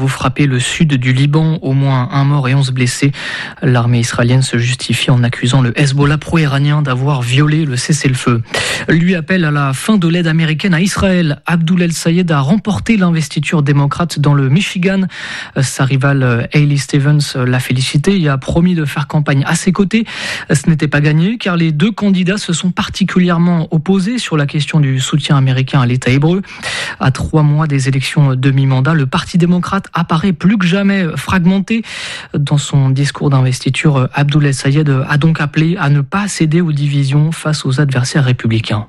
nouveau frappé le sud du Liban, au moins 1 mort et 11 blessés. L'armée israélienne se justifie en accusant le Hezbollah pro-iranien d'avoir violé le cessez-le-feu. Lui appelle à la fin de l'aide américaine à Israël. Abdul El-Sayed a remporté l'investiture démocrate dans le Michigan. Sa rivale Hailey Stevens l'a félicité et a promis de faire campagne à ses côtés. Ce n'était pas gagné car les deux candidats se sont particulièrement opposés sur la question du soutien américain à l'État hébreu. À 3 mois des élections demi-mandat, le Parti démocrate apparaît plus que jamais fragmenté. Dans son discours d'investiture, Abdul El-Sayed a donc appelé à ne pas céder aux divisions face aux adversaires républicains.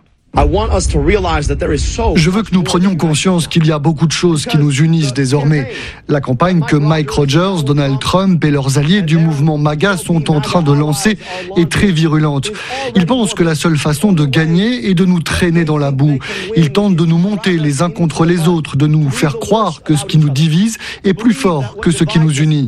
Je veux que nous prenions conscience qu'il y a beaucoup de choses qui nous unissent désormais. La campagne que Mike Rogers, Donald Trump et leurs alliés du mouvement MAGA sont en train de lancer est très virulente. Ils pensent que la seule façon de gagner est de nous traîner dans la boue. Ils tentent de nous monter les uns contre les autres, de nous faire croire que ce qui nous divise est plus fort que ce qui nous unit.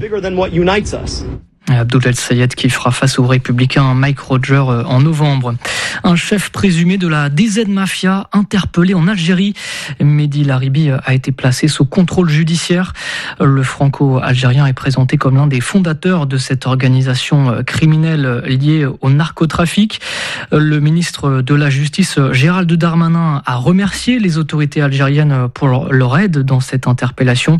Abdul El-Sayed qui fera face au républicain Mike Rogers en novembre. Un chef présumé de la DZ Mafia interpellé en Algérie. Mehdi Laribi a été placé sous contrôle judiciaire. Le franco-algérien est présenté comme l'un des fondateurs de cette organisation criminelle liée au narcotrafic. Le ministre de la Justice, Gérald Darmanin, a remercié les autorités algériennes pour leur aide dans cette interpellation.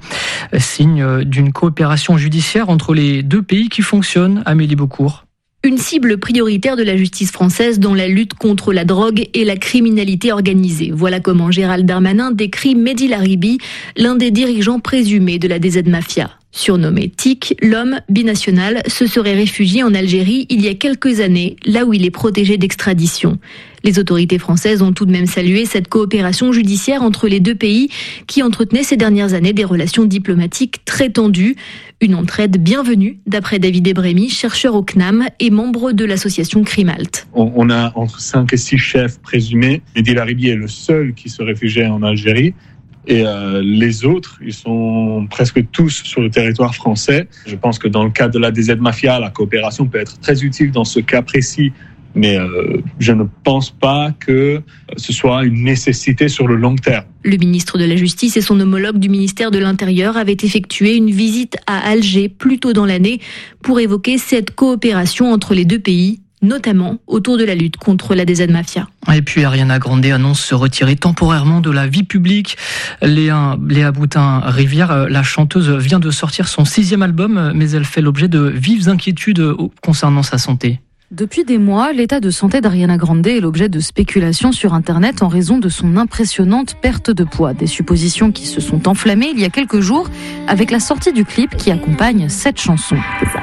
Signe d'une coopération judiciaire entre les deux pays qui fonctionne, Amélie Beaucourt. Une cible prioritaire de la justice française dans la lutte contre la drogue et la criminalité organisée. Voilà comment Gérald Darmanin décrit Mehdi Laribi, l'un des dirigeants présumés de la DZ Mafia. Surnommé Tic, l'homme binational se serait réfugié en Algérie il y a quelques années, là où il est protégé d'extradition. Les autorités françaises ont tout de même salué cette coopération judiciaire entre les deux pays qui entretenaient ces dernières années des relations diplomatiques très tendues. Une entraide bienvenue, d'après David Ebremi, chercheur au CNAM et membre de l'association Crimalt. On a entre 5 et 6 chefs présumés. Mehdi Laribi est le seul qui se réfugiait en Algérie. Et les autres, ils sont presque tous sur le territoire français. Je pense que dans le cas de la DZ Mafia, la coopération peut être très utile dans ce cas précis. Mais je ne pense pas que ce soit une nécessité sur le long terme. Le ministre de la Justice et son homologue du ministère de l'Intérieur avaient effectué une visite à Alger plus tôt dans l'année pour évoquer cette coopération entre les deux pays, notamment autour de la lutte contre la DZ Mafia. Et puis Ariana Grande annonce se retirer temporairement de la vie publique. Léa Boutin-Rivière, la chanteuse, vient de sortir son 6e album, mais elle fait l'objet de vives inquiétudes concernant sa santé. Depuis des mois, l'état de santé d'Ariana Grande est l'objet de spéculations sur Internet en raison de son impressionnante perte de poids. Des suppositions qui se sont enflammées il y a quelques jours avec la sortie du clip qui accompagne cette chanson.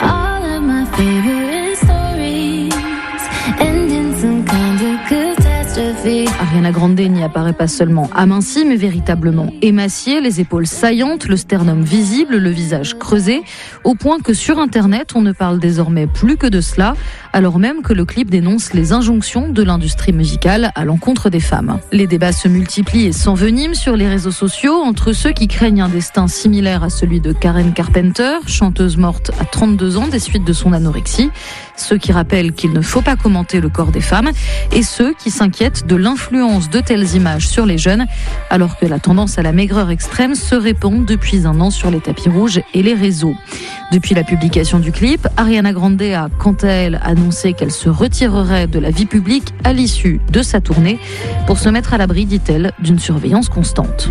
Ariana Grande n'y apparaît pas seulement amincie, mais véritablement émaciée, les épaules saillantes, le sternum visible, le visage creusé, au point que sur Internet, on ne parle désormais plus que de cela, alors même que le clip dénonce les injonctions de l'industrie musicale à l'encontre des femmes. Les débats se multiplient et s'enveniment sur les réseaux sociaux entre ceux qui craignent un destin similaire à celui de Karen Carpenter, chanteuse morte à 32 ans des suites de son anorexie, ceux qui rappellent qu'il ne faut pas commenter le corps des femmes et ceux qui s'inquiètent de l'influence de telles images sur les jeunes, alors que la tendance à la maigreur extrême se répand depuis 1 an sur les tapis rouges et les réseaux. Depuis la publication du clip, Ariana Grande a, quant à elle, annoncé qu'elle se retirerait de la vie publique à l'issue de sa tournée pour se mettre à l'abri, dit-elle, d'une surveillance constante.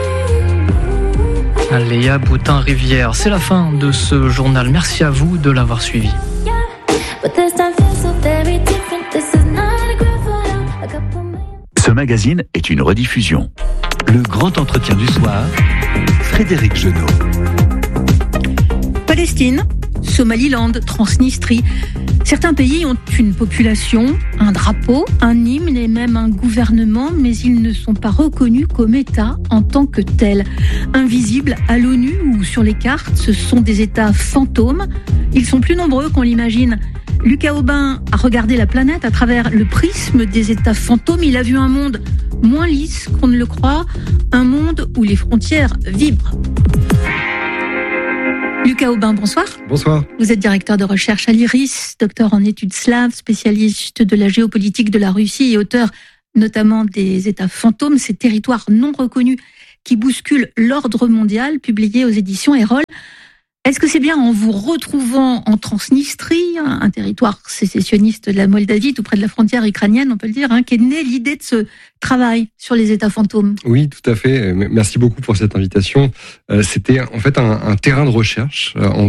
Léa Boutin-Rivière, c'est la fin de ce journal. Merci à vous de l'avoir suivi. Ce magazine est une rediffusion. Le grand entretien du soir, Frédéric Genot. Palestine, Somaliland, Transnistrie. Certains pays ont une population, un drapeau, un hymne et même un gouvernement, mais ils ne sont pas reconnus comme États en tant que tels. Invisibles à l'ONU ou sur les cartes, ce sont des États fantômes. Ils sont plus nombreux qu'on l'imagine. Lucas Aubin a regardé la planète à travers le prisme des États fantômes. Il a vu un monde moins lisse qu'on ne le croit, un monde où les frontières vibrent. Lucas Aubin, bonsoir. Bonsoir. Vous êtes directeur de recherche à l'IRIS, docteur en études slaves, spécialiste de la géopolitique de la Russie et auteur notamment des États fantômes, ces territoires non reconnus qui bouscule l'ordre mondial, publié aux éditions Erol. Est-ce que c'est bien en vous retrouvant en Transnistrie, un territoire sécessionniste de la Moldavie, tout près de la frontière ukrainienne, on peut le dire, qu'est née l'idée de ce travail sur les États fantômes? Oui, tout à fait. Merci beaucoup pour cette invitation. C'était en fait un terrain de recherche en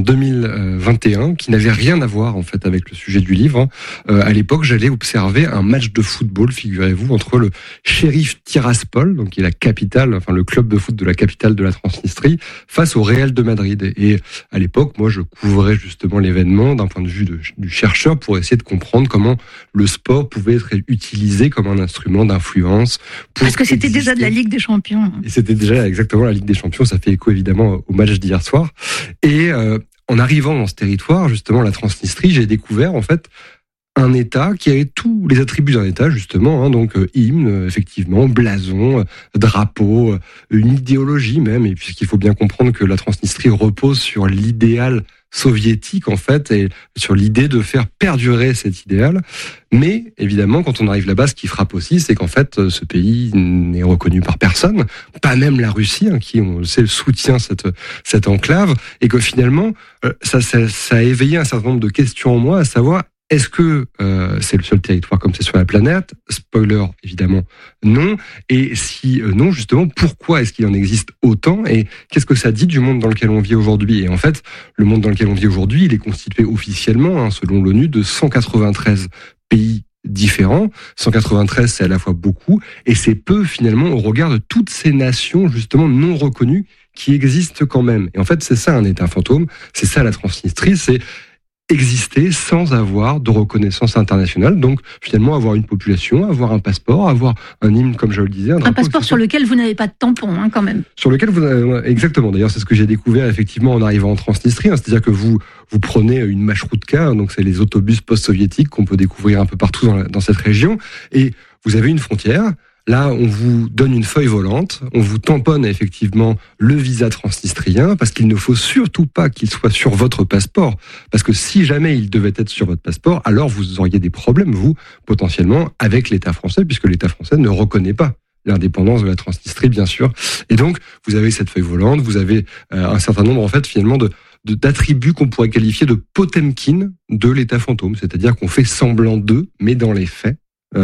2021 qui n'avait rien à voir en fait avec le sujet du livre. À l'époque, j'allais observer un match de football, figurez-vous, entre le Sheriff Tiraspol, donc qui est la capitale, enfin le club de foot de la capitale de la Transnistrie, face au Real de Madrid. Et à l'époque, moi, je couvrais justement l'événement d'un point de vue du chercheur pour essayer de comprendre comment le sport pouvait être utilisé comme un instrument d'influence. Parce que c'était déjà de la Ligue des Champions. Et c'était déjà exactement la Ligue des Champions. Ça fait écho évidemment au match d'hier soir. Et en arrivant dans ce territoire, justement, la Transnistrie, j'ai découvert en fait un État qui avait tous les attributs d'un État, justement, donc hymne, effectivement, blason, drapeau, une idéologie même, et puisqu'il faut bien comprendre que la Transnistrie repose sur l'idéal soviétique, en fait, et sur l'idée de faire perdurer cet idéal. Mais, évidemment, quand on arrive là-bas, ce qui frappe aussi, c'est qu'en fait, ce pays n'est reconnu par personne, pas même la Russie, qui, on le sait, soutient cette enclave, et que finalement, ça a éveillé un certain nombre de questions en moi, à savoir, est-ce que c'est le seul territoire comme c'est sur la planète? Spoiler, évidemment, non. Et si non, justement, pourquoi est-ce qu'il en existe autant? Et qu'est-ce que ça dit du monde dans lequel on vit aujourd'hui? Et en fait, le monde dans lequel on vit aujourd'hui, il est constitué officiellement, selon l'ONU, de 193 pays différents. 193, c'est à la fois beaucoup, et c'est peu, finalement, au regard de toutes ces nations, justement, non reconnues, qui existent quand même. Et en fait, c'est ça un État fantôme, c'est ça la Transnistrie, c'est exister sans avoir de reconnaissance internationale, donc finalement avoir une population, avoir un passeport, avoir un hymne comme je le disais. Un passeport sur lequel vous n'avez pas de tampon quand même. Sur lequel exactement, d'ailleurs c'est ce que j'ai découvert effectivement en arrivant en Transnistrie, c'est-à-dire que vous prenez une marchrutka, donc c'est les autobus post-soviétiques qu'on peut découvrir un peu partout dans cette région, et vous avez une frontière. Là, on vous donne une feuille volante, on vous tamponne effectivement le visa transnistrien, parce qu'il ne faut surtout pas qu'il soit sur votre passeport. Parce que si jamais il devait être sur votre passeport, alors vous auriez des problèmes, vous, potentiellement, avec l'État français, puisque l'État français ne reconnaît pas l'indépendance de la Transnistrie, bien sûr. Et donc, vous avez cette feuille volante, vous avez un certain nombre, en fait, finalement, d'attributs qu'on pourrait qualifier de Potemkin de l'État fantôme. C'est-à-dire qu'on fait semblant d'eux, mais dans les faits,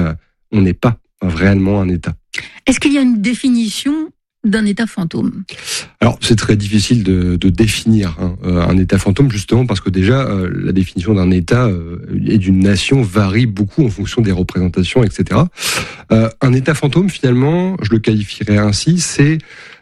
on n'est pas réellement un État. Est-ce qu'il y a une définition d'un État fantôme? Alors, c'est très difficile de définir un État fantôme, justement parce que déjà, la définition d'un État et d'une nation varie beaucoup en fonction des représentations, etc. Un État fantôme, finalement, je le qualifierais ainsi, c'est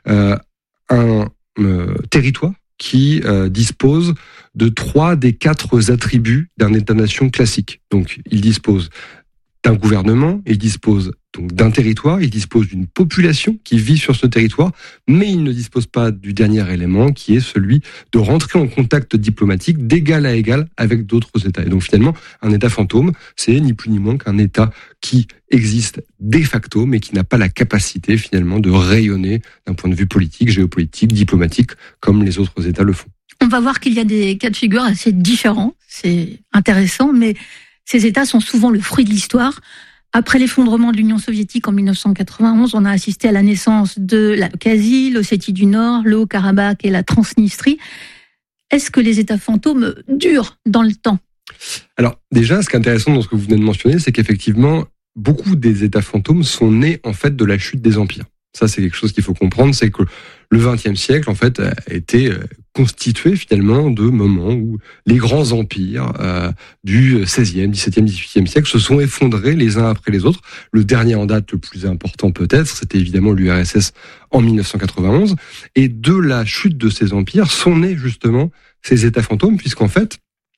un territoire qui dispose de 3 des 4 attributs d'un État-nation classique. Donc, il dispose d'un gouvernement, il dispose donc d'un territoire, il dispose d'une population qui vit sur ce territoire, mais il ne dispose pas du dernier élément qui est celui de rentrer en contact diplomatique d'égal à égal avec d'autres États. Et donc finalement, un État fantôme, c'est ni plus ni moins qu'un État qui existe de facto, mais qui n'a pas la capacité finalement de rayonner d'un point de vue politique, géopolitique, diplomatique, comme les autres États le font. On va voir qu'il y a des cas de figure assez différents, c'est intéressant, mais ces États sont souvent le fruit de l'histoire. Après l'effondrement de l'Union soviétique en 1991, on a assisté à la naissance de l'Abkhazie, l'Ossétie du Nord, le Haut-Karabakh et la Transnistrie. Est-ce que les États fantômes durent dans le temps? Alors déjà, ce qui est intéressant dans ce que vous venez de mentionner, c'est qu'effectivement, beaucoup des États fantômes sont nés en fait de la chute des empires. Ça, c'est quelque chose qu'il faut comprendre, c'est que le XXe siècle, en fait, a été constitué finalement de moments où les grands empires du XVIe, XVIIe, XVIIIe siècle se sont effondrés les uns après les autres. Le dernier en date, le plus important peut-être, c'était évidemment l'URSS en 1991. Et de la chute de ces empires sont nés justement ces États fantômes, puisqu'en fait,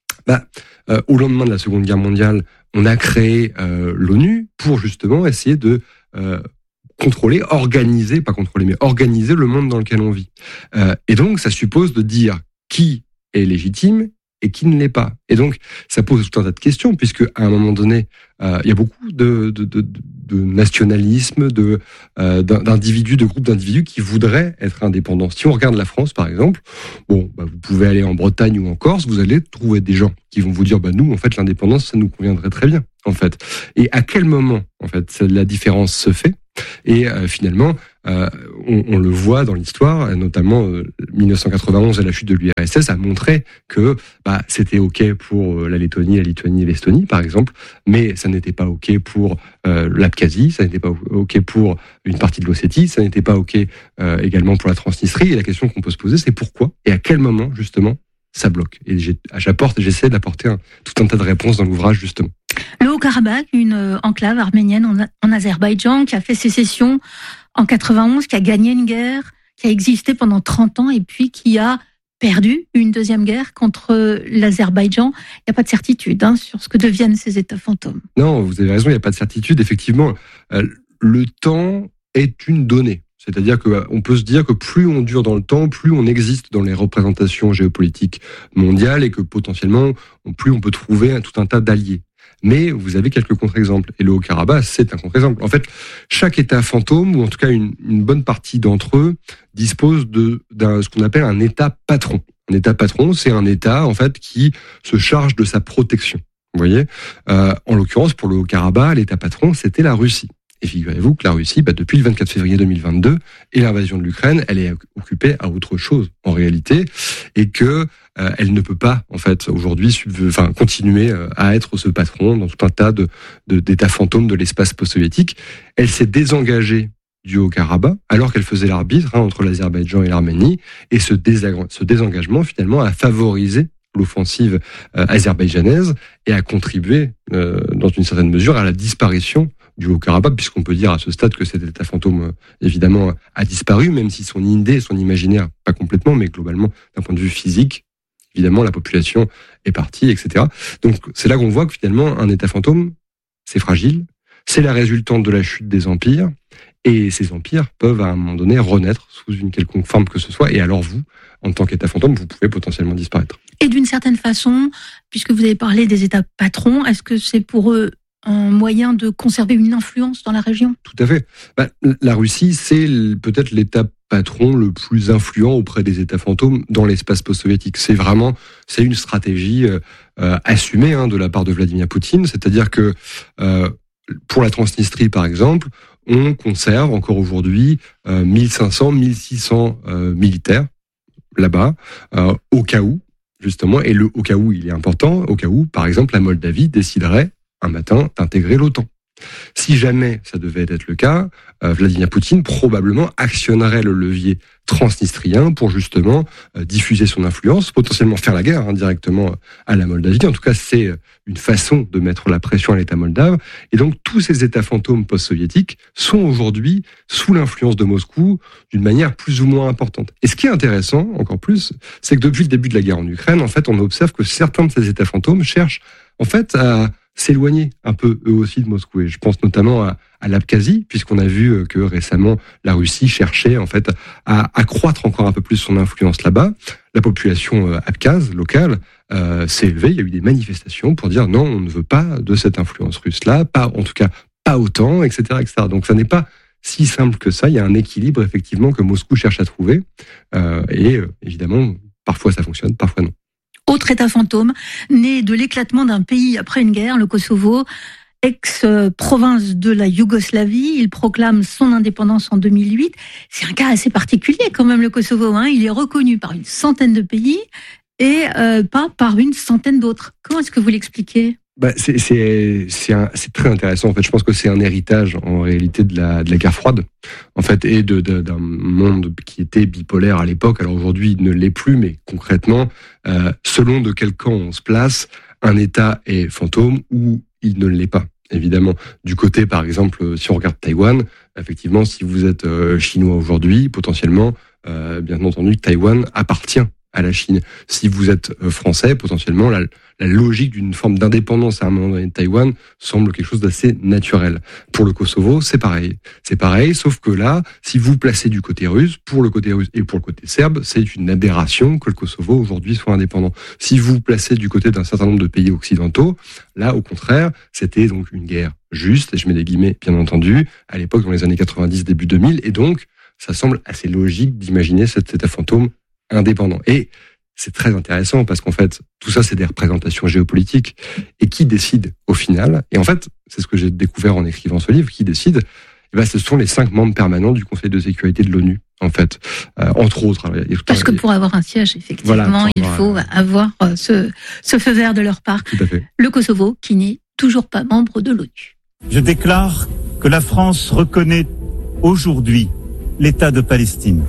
au lendemain de la Seconde Guerre mondiale, on a créé l'ONU pour justement essayer de organiser le monde dans lequel on vit. Et donc, ça suppose de dire qui est légitime et qui ne l'est pas. Et donc, ça pose tout un tas de questions, puisque à un moment donné, il y a beaucoup de nationalisme, d'individus, de groupes d'individus qui voudraient être indépendants. Si on regarde la France, par exemple, vous pouvez aller en Bretagne ou en Corse, vous allez trouver des gens qui vont vous dire, nous, en fait, l'indépendance, ça nous conviendrait très bien, en fait. Et à quel moment, en fait, la différence se fait? Et finalement, on le voit dans l'histoire, notamment 1991 et la chute de l'URSS a montré que c'était OK pour la Lettonie, la Lituanie et l'Estonie, par exemple, mais ça n'était pas OK pour l'Abkhazie, ça n'était pas OK pour une partie de l'Ossétie, ça n'était pas OK également pour la Transnistrie. Et la question qu'on peut se poser, c'est pourquoi et à quel moment, justement, ça bloque. Et j'essaie d'apporter tout un tas de réponses dans l'ouvrage, justement. Le Haut-Karabakh, une enclave arménienne en Azerbaïdjan, qui a fait sécession en 91, qui a gagné une guerre, qui a existé pendant 30 ans et puis qui a perdu une deuxième guerre contre l'Azerbaïdjan. Il n'y a pas de certitude sur ce que deviennent ces États fantômes. Non, vous avez raison, il n'y a pas de certitude. Effectivement, le temps est une donnée. C'est-à-dire qu'on peut se dire que plus on dure dans le temps, plus on existe dans les représentations géopolitiques mondiales et que potentiellement, plus on peut trouver tout un tas d'alliés. Mais vous avez quelques contre-exemples. Et le Haut-Karabakh, c'est un contre-exemple. En fait, chaque État fantôme, ou en tout cas une bonne partie d'entre eux, dispose d'un ce qu'on appelle un État patron. Un État patron, c'est un État, en fait, qui se charge de sa protection. Vous voyez, en l'occurrence, pour le Haut-Karabakh, l'État patron, c'était la Russie. Et figurez-vous que la Russie, depuis le 24 février 2022 et l'invasion de l'Ukraine, elle est occupée à autre chose en réalité, et que elle ne peut pas en fait aujourd'hui continuer à être ce patron dans tout un tas d'États fantômes de l'espace post-soviétique. Elle s'est désengagée du Haut-Karabakh alors qu'elle faisait l'arbitre entre l'Azerbaïdjan et l'Arménie, et ce désengagement finalement a favorisé l'offensive azerbaïdjanaise et a contribué dans une certaine mesure à la disparition du Haut-Karabakh, puisqu'on peut dire à ce stade que cet État fantôme, évidemment, a disparu, même si son idée, son imaginaire, pas complètement, mais globalement, d'un point de vue physique, évidemment, la population est partie, etc. Donc, c'est là qu'on voit que finalement, un État fantôme, c'est fragile, c'est la résultante de la chute des empires, et ces empires peuvent, à un moment donné, renaître sous une quelconque forme que ce soit, et alors vous, en tant qu'État fantôme, vous pouvez potentiellement disparaître. Et d'une certaine façon, puisque vous avez parlé des États patrons, est-ce que c'est pour eux un moyen de conserver une influence dans la région? Tout à fait. La Russie, c'est peut-être l'État patron le plus influent auprès des États fantômes dans l'espace post-soviétique. C'est une stratégie assumée de la part de Vladimir Poutine. C'est-à-dire que pour la Transnistrie, par exemple, on conserve encore aujourd'hui 1500, 1600 militaires là-bas, au cas où, justement, et le au cas où, il est important, au cas où, par exemple, la Moldavie déciderait un matin d'intégrer l'OTAN. Si jamais ça devait être le cas, Vladimir Poutine probablement actionnerait le levier transnistrien pour justement diffuser son influence, potentiellement faire la guerre directement à la Moldavie. En tout cas, c'est une façon de mettre la pression à l'État moldave. Et donc, tous ces États fantômes post-soviétiques sont aujourd'hui sous l'influence de Moscou d'une manière plus ou moins importante. Et ce qui est intéressant, encore plus, c'est que depuis le début de la guerre en Ukraine, en fait, on observe que certains de ces États fantômes cherchent, en fait, à s'éloigner un peu eux aussi de Moscou. Et je pense notamment à l'Abkhazie, puisqu'on a vu que récemment la Russie cherchait en fait à accroître encore un peu plus son influence là-bas. La population abkhaze locale s'est élevée. Il y a eu des manifestations pour dire non, on ne veut pas de cette influence russe-là, pas en tout cas pas autant, etc., etc. Donc ça n'est pas si simple que ça. Il y a un équilibre effectivement que Moscou cherche à trouver, et évidemment parfois ça fonctionne, parfois non. Autre État fantôme, né de l'éclatement d'un pays après une guerre, le Kosovo, ex-province de la Yougoslavie. Il proclame son indépendance en 2008. C'est un cas assez particulier quand même, le Kosovo. Il est reconnu par une centaine de pays et pas par une centaine d'autres. Comment est-ce que vous l'expliquez ? C'est très intéressant. En fait, je pense que c'est un héritage en réalité de la guerre froide, en fait, et d'un monde qui était bipolaire à l'époque. Alors aujourd'hui, il ne l'est plus, mais concrètement, selon de quel camp on se place, un État est fantôme ou il ne l'est pas. Évidemment, du côté, par exemple, si on regarde Taïwan, effectivement, si vous êtes chinois aujourd'hui, potentiellement, bien entendu, Taïwan appartient à la Chine. Si vous êtes français, potentiellement, la logique d'une forme d'indépendance à un moment donné de Taïwan semble quelque chose d'assez naturel. Pour le Kosovo, c'est pareil. C'est pareil, sauf que là, si vous placez du côté russe, pour le côté russe et pour le côté serbe, c'est une aberration que le Kosovo aujourd'hui soit indépendant. Si vous placez du côté d'un certain nombre de pays occidentaux, là, au contraire, c'était donc une guerre juste, et je mets des guillemets, bien entendu, à l'époque, dans les années 90, début 2000, et donc, ça semble assez logique d'imaginer cet État fantôme indépendant. Et c'est très intéressant parce qu'en fait, tout ça, c'est des représentations géopolitiques. Et qui décide au final ? Et en fait, c'est ce que j'ai découvert en écrivant ce livre. Qui décide ? ce sont les 5 membres permanents du Conseil de sécurité de l'ONU, en fait, entre autres. Parce que pour avoir un siège, effectivement, il faut avoir ce feu vert de leur part. Tout à fait. Le Kosovo, qui n'est toujours pas membre de l'ONU. Je déclare que la France reconnaît aujourd'hui l'État de Palestine.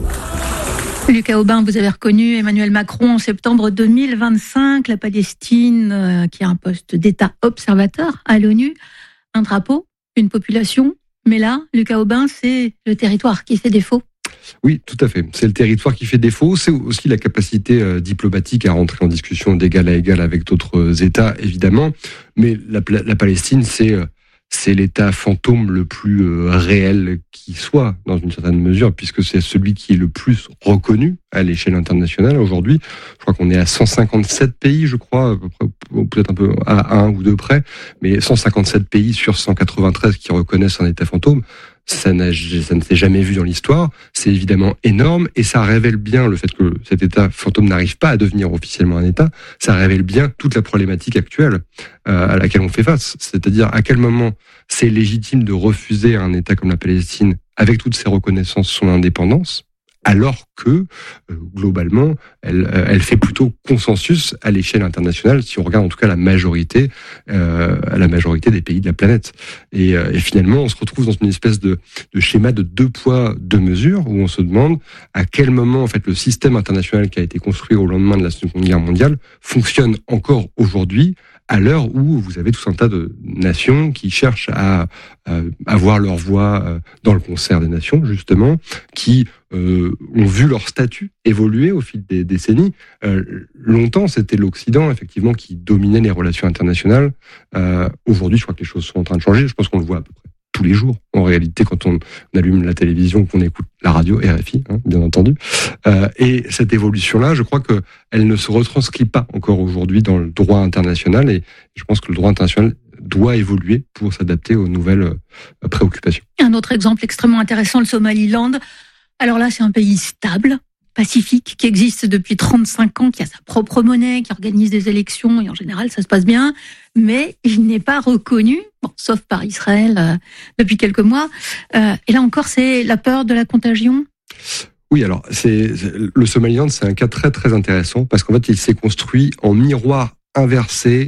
Lucas Aubin, vous avez reconnu Emmanuel Macron en septembre 2025, la Palestine qui a un poste d'État observateur à l'ONU, un drapeau, une population, mais là, Lucas Aubin, c'est le territoire qui fait défaut. Oui, tout à fait. C'est le territoire qui fait défaut. C'est aussi la capacité diplomatique à rentrer en discussion d'égal à égal avec d'autres États, évidemment. Mais la Palestine, c'est l'État fantôme le plus réel qui soit, dans une certaine mesure, puisque c'est celui qui est le plus reconnu à l'échelle internationale aujourd'hui. Je crois qu'on est à 157 pays, je crois, à peu près, peut-être un peu à 1 ou 2 près, mais 157 pays sur 193 qui reconnaissent un État fantôme. Ça ne s'est jamais vu dans l'histoire. C'est évidemment énorme et ça révèle bien le fait que cet État fantôme n'arrive pas à devenir officiellement un État. Ça révèle bien toute la problématique actuelle à laquelle on fait face. C'est-à-dire à quel moment c'est légitime de refuser à un État comme la Palestine, avec toutes ses reconnaissances, son indépendance, alors que, globalement, elle fait plutôt consensus à l'échelle internationale, si on regarde en tout cas la majorité des pays de la planète. Et finalement, on se retrouve dans une espèce de schéma de 2 poids, 2 mesures, où on se demande à quel moment, en fait, le système international qui a été construit au lendemain de la Seconde Guerre mondiale fonctionne encore aujourd'hui, à l'heure où vous avez tout un tas de nations qui cherchent à avoir leur voix dans le concert des nations, justement, qui ont vu leur statut évoluer au fil des décennies. Longtemps, c'était l'Occident, effectivement, qui dominait les relations internationales. Aujourd'hui, je crois que les choses sont en train de changer. Je pense qu'on le voit à peu près tous les jours, en réalité, quand on allume la télévision, qu'on écoute la radio, RFI, bien entendu. Et cette évolution-là, je crois qu'elle ne se retranscrit pas encore aujourd'hui dans le droit international, et je pense que le droit international doit évoluer pour s'adapter aux nouvelles préoccupations. Un autre exemple extrêmement intéressant, le Somaliland. Alors là, c'est un pays stable, pacifique, qui existe depuis 35 ans, qui a sa propre monnaie, qui organise des élections, et en général, ça se passe bien, mais il n'est pas reconnu, sauf par Israël depuis quelques mois. Et là encore, c'est la peur de la contagion. Oui, alors, le Somaliland, c'est un cas très très intéressant, parce qu'en fait, il s'est construit en miroir inversé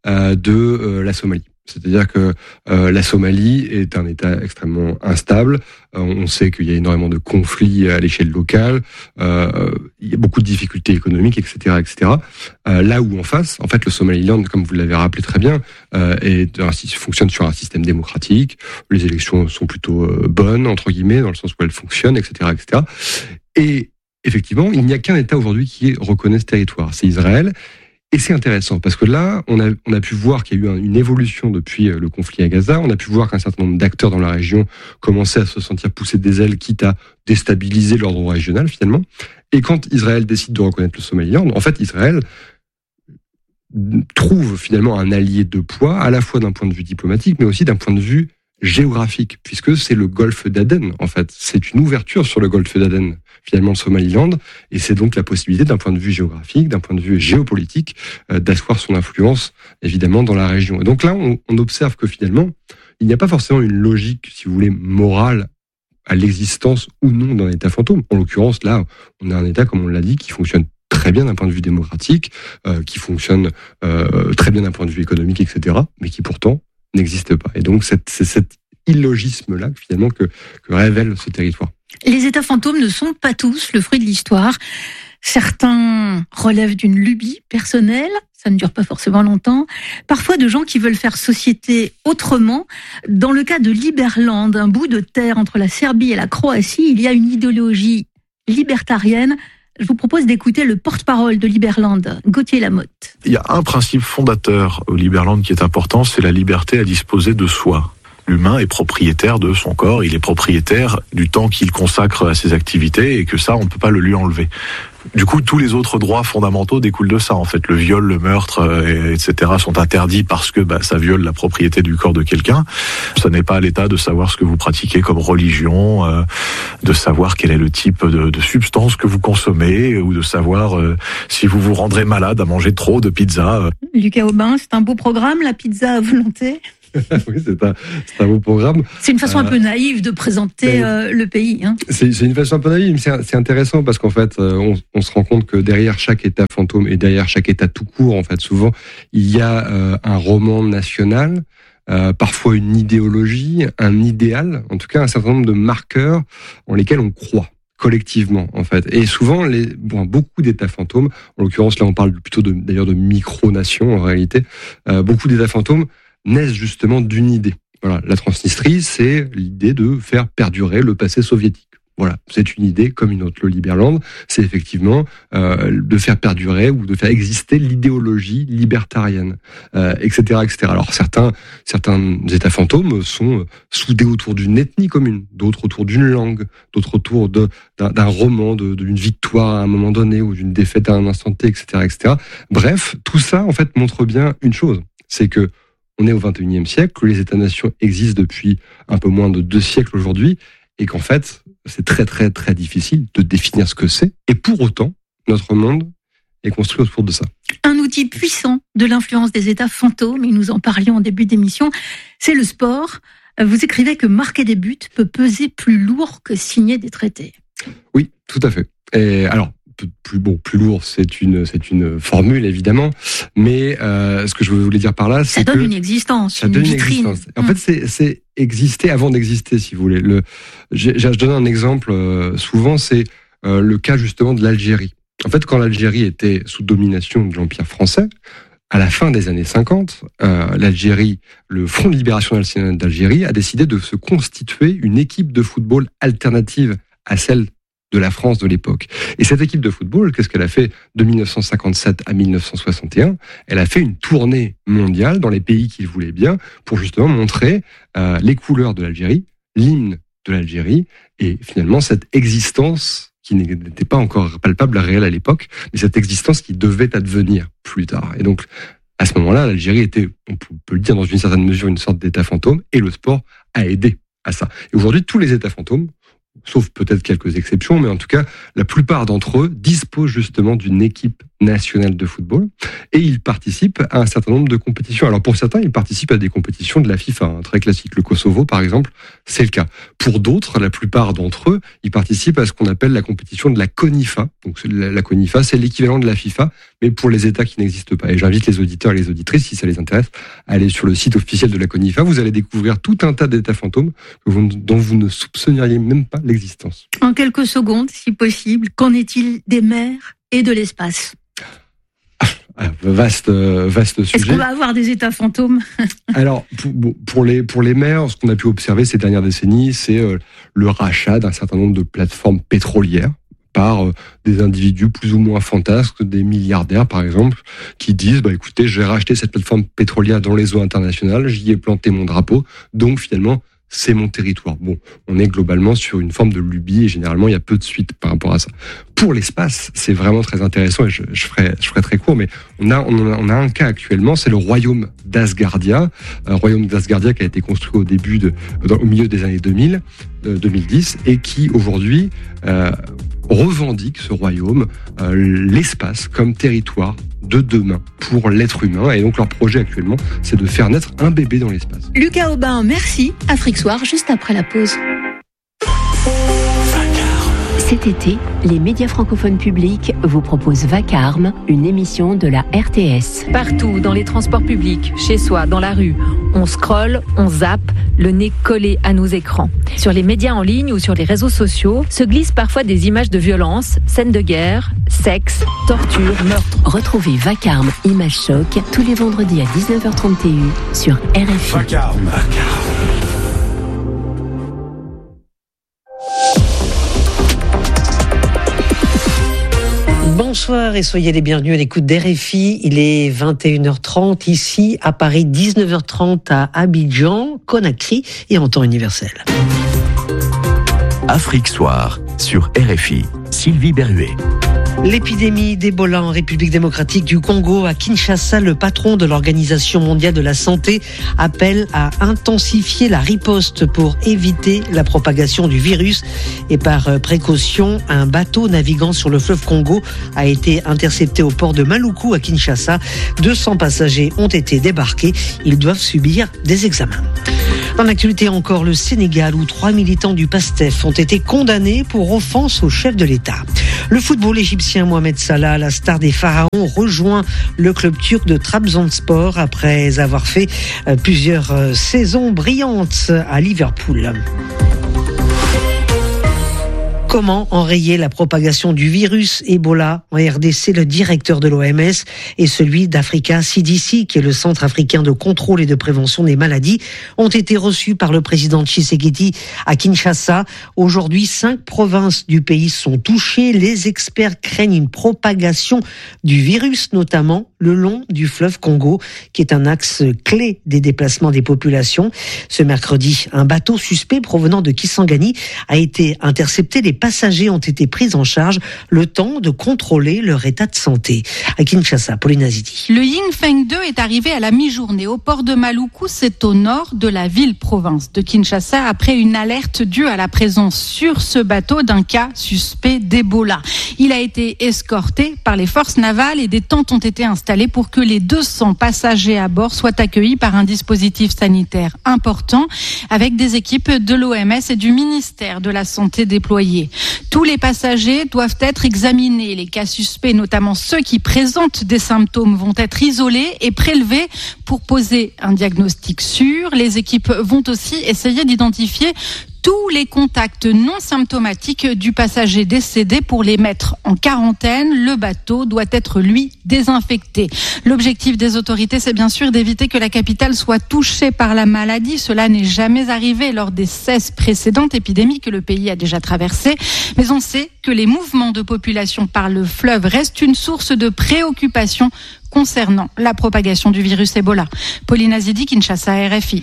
de la Somalie. C'est-à-dire que la Somalie est un État extrêmement instable. On sait qu'il y a énormément de conflits à l'échelle locale. Il y a beaucoup de difficultés économiques, etc., etc. Là où en face, en fait, le Somaliland, comme vous l'avez rappelé très bien, fonctionne sur un système démocratique. Les élections sont plutôt bonnes, entre guillemets, dans le sens où elles fonctionnent, etc., etc. Et effectivement, il n'y a qu'un État aujourd'hui qui reconnaît ce territoire. C'est Israël. Et c'est intéressant parce que là, on a pu voir qu'il y a eu une évolution depuis le conflit à Gaza. On a pu voir qu'un certain nombre d'acteurs dans la région commençaient à se sentir pousser des ailes, quitte à déstabiliser l'ordre régional finalement. Et quand Israël décide de reconnaître le Somaliland, en fait, Israël trouve finalement un allié de poids, à la fois d'un point de vue diplomatique, mais aussi d'un point de vue géographique, puisque c'est le golfe d'Aden, en fait. C'est une ouverture sur le golfe d'Aden, finalement, le Somaliland, et c'est donc la possibilité, d'un point de vue géographique, d'un point de vue géopolitique, d'asseoir son influence, évidemment, dans la région. Et donc là, on observe que finalement, il n'y a pas forcément une logique, si vous voulez, morale à l'existence ou non d'un État fantôme. En l'occurrence, là, on a un État, comme on l'a dit, qui fonctionne très bien d'un point de vue démocratique, qui fonctionne très bien d'un point de vue économique, etc., mais qui pourtant n'existe pas. Et donc, c'est cet illogisme-là, finalement, que révèle ce territoire. Les États fantômes ne sont pas tous le fruit de l'histoire. Certains relèvent d'une lubie personnelle, ça ne dure pas forcément longtemps. Parfois de gens qui veulent faire société autrement. Dans le cas de Liberland, un bout de terre entre la Serbie et la Croatie, il y a une idéologie libertarienne. Je vous propose d'écouter le porte-parole de Liberland, Gauthier Lamotte. Il y a un principe fondateur au Liberland qui est important, c'est la liberté à disposer de soi. L'humain est propriétaire de son corps, il est propriétaire du temps qu'il consacre à ses activités et que ça, on ne peut pas le lui enlever. Du coup, tous les autres droits fondamentaux découlent de ça. En fait, le viol, le meurtre, etc. sont interdits parce que ça viole la propriété du corps de quelqu'un. Ce n'est pas à l'État de savoir ce que vous pratiquez comme religion, de savoir quel est le type de substance que vous consommez, ou de savoir si vous vous rendrez malade à manger trop de pizza. Lucas Aubin, c'est un beau programme, la pizza à volonté. Oui, c'est un beau programme. C'est une façon un peu naïve de présenter le pays. Hein. C'est une façon un peu naïve, mais c'est intéressant parce qu'en fait, on se rend compte que derrière chaque État fantôme et derrière chaque État tout court, en fait, souvent, il y a un roman national, parfois une idéologie, un idéal, en tout cas un certain nombre de marqueurs en lesquels on croit collectivement, en fait. Et souvent, beaucoup d'États fantômes, en l'occurrence, là, on parle plutôt d'ailleurs de micro-nations, en réalité, beaucoup d'États fantômes naissent justement d'une idée. Voilà, la Transnistrie, c'est l'idée de faire perdurer le passé soviétique. Voilà, c'est une idée comme une autre. Le Liberland, c'est effectivement de faire perdurer ou de faire exister l'idéologie libertarienne, etc., etc. Alors certains États fantômes sont soudés autour d'une ethnie commune, d'autres autour d'une langue, d'autres autour d'un roman, d'une victoire à un moment donné ou d'une défaite à un instant T, etc., etc. Bref, tout ça en fait montre bien une chose, c'est que on est au XXIe siècle, que les États-nations existent depuis un peu moins de 2 siècles aujourd'hui, et qu'en fait, c'est très très très difficile de définir ce que c'est. Et pour autant, notre monde est construit autour de ça. Un outil puissant de l'influence des États fantômes, et nous en parlions en début d'émission, c'est le sport. Vous écrivez que marquer des buts peut peser plus lourd que signer des traités. Oui, tout à fait. Et alors, plus lourd, c'est une formule évidemment, mais ce que je voulais dire par là, c'est que ça donne une existence, une vitrine. En fait, c'est exister avant d'exister, si vous voulez. Je donne un exemple. Souvent, c'est le cas justement de l'Algérie. En fait, quand l'Algérie était sous domination de l'Empire français, à la fin des années 50, l'Algérie, le Front de Libération Nationale d'Algérie, a décidé de se constituer une équipe de football alternative à celle de la France de l'époque. Et cette équipe de football, qu'est-ce qu'elle a fait de 1957 à 1961 ? Elle a fait une tournée mondiale dans les pays qu'il voulait bien pour justement montrer les couleurs de l'Algérie, l'hymne de l'Algérie et finalement cette existence qui n'était pas encore palpable, réelle à l'époque, mais cette existence qui devait advenir plus tard. Et donc, à ce moment-là, l'Algérie était, on peut le dire dans une certaine mesure, une sorte d'État fantôme et le sport a aidé à ça. Et aujourd'hui, tous les États fantômes, sauf peut-être quelques exceptions, mais en tout cas, la plupart d'entre eux disposent justement d'une équipe nationale de football et ils participent à un certain nombre de compétitions. Alors pour certains, ils participent à des compétitions de la FIFA, très classique. Le Kosovo, par exemple, c'est le cas. Pour d'autres, la plupart d'entre eux, ils participent à ce qu'on appelle la compétition de la CONIFA. Donc la CONIFA, c'est l'équivalent de la FIFA, mais pour les États qui n'existent pas. Et j'invite les auditeurs et les auditrices, si ça les intéresse, à aller sur le site officiel de la CONIFA. Vous allez découvrir tout un tas d'États fantômes dont vous ne soupçonneriez même pas l'existence. En quelques secondes, si possible, qu'en est-il des mers et de l'espace ? Vaste sujet. Est-ce qu'on va avoir des États fantômes ? Alors, pour les mers, ce qu'on a pu observer ces dernières décennies, c'est le rachat d'un certain nombre de plateformes pétrolières par des individus plus ou moins fantasques, des milliardaires par exemple, qui disent écoutez, j'ai racheté cette plateforme pétrolière dans les eaux internationales, j'y ai planté mon drapeau, donc finalement c'est mon territoire. Bon, on est globalement sur une forme de lubie et généralement il y a peu de suite par rapport à ça. Pour l'espace, c'est vraiment très intéressant et je ferai très court, mais on a un cas actuellement, c'est le royaume d'Asgardia, un royaume d'Asgardia qui a été construit au milieu des années 2010 et qui aujourd'hui revendique ce royaume, l'espace comme territoire de demain pour l'être humain. Et donc leur projet actuellement, c'est de faire naître un bébé dans l'espace. Lucas Aubin, merci. Afrique Soir, juste après la pause. Cet été, les médias francophones publics vous proposent Vacarme, une émission de la RTS. Partout, dans les transports publics, chez soi, dans la rue, on scrolle, on zappe, le nez collé à nos écrans. Sur les médias en ligne ou sur les réseaux sociaux, se glissent parfois des images de violence, scènes de guerre, sexe, torture, meurtre. Retrouvez Vacarme, Image Choc, tous les vendredis à 19h30 TU sur RFI. Vacarme. Bonsoir et soyez les bienvenus à l'écoute d'RFI. Il est 21h30 ici à Paris, 19h30 à Abidjan, Conakry et en temps universel. Afrique Soir sur RFI. Sylvie Berruet. L'épidémie d'Ebola en République démocratique du Congo, à Kinshasa, le patron de l'Organisation mondiale de la santé appelle à intensifier la riposte pour éviter la propagation du virus. Et par précaution, un bateau naviguant sur le fleuve Congo a été intercepté au port de Maluku à Kinshasa. 200 passagers ont été débarqués. Ils doivent subir des examens. Dans l'actualité encore, le Sénégal, où 3 militants du PASTEF ont été condamnés pour offense au chef de l'État. Le football égyptien Mohamed Salah, la star des Pharaons, rejoint le club turc de Trabzonspor après avoir fait plusieurs saisons brillantes à Liverpool. Comment enrayer la propagation du virus Ebola en RDC? Le directeur de l'OMS et celui d'Africa CDC, qui est le Centre africain de contrôle et de prévention des maladies, ont été reçus par le président Tshisekedi à Kinshasa. Aujourd'hui, 5 provinces du pays sont touchées. Les experts craignent une propagation du virus, notamment le long du fleuve Congo, qui est un axe clé des déplacements des populations. Ce mercredi, un bateau suspect provenant de Kisangani a été intercepté. Les passagers ont été pris en charge le temps de contrôler leur état de santé. À Kinshasa, Pauline Azidi. Le Yingfeng 2 est arrivé à la mi-journée au port de Maluku, c'est au nord de la ville-province de Kinshasa, après une alerte due à la présence sur ce bateau d'un cas suspect d'Ebola. Il a été escorté par les forces navales et des tentes ont été installées pour que les 200 passagers à bord soient accueillis par un dispositif sanitaire important avec des équipes de l'OMS et du ministère de la Santé déployées. Tous les passagers doivent être examinés. Les cas suspects, notamment ceux qui présentent des symptômes, vont être isolés et prélevés pour poser un diagnostic sûr. Les équipes vont aussi essayer d'identifier tous les contacts non symptomatiques du passager décédé pour les mettre en quarantaine. Le bateau doit être, lui, désinfecté. L'objectif des autorités, c'est bien sûr d'éviter que la capitale soit touchée par la maladie. Cela n'est jamais arrivé lors des 16 précédentes épidémies que le pays a déjà traversées. Mais on sait que les mouvements de population par le fleuve restent une source de préoccupation concernant la propagation du virus Ebola. Pauline Azidi, Kinshasa, RFI.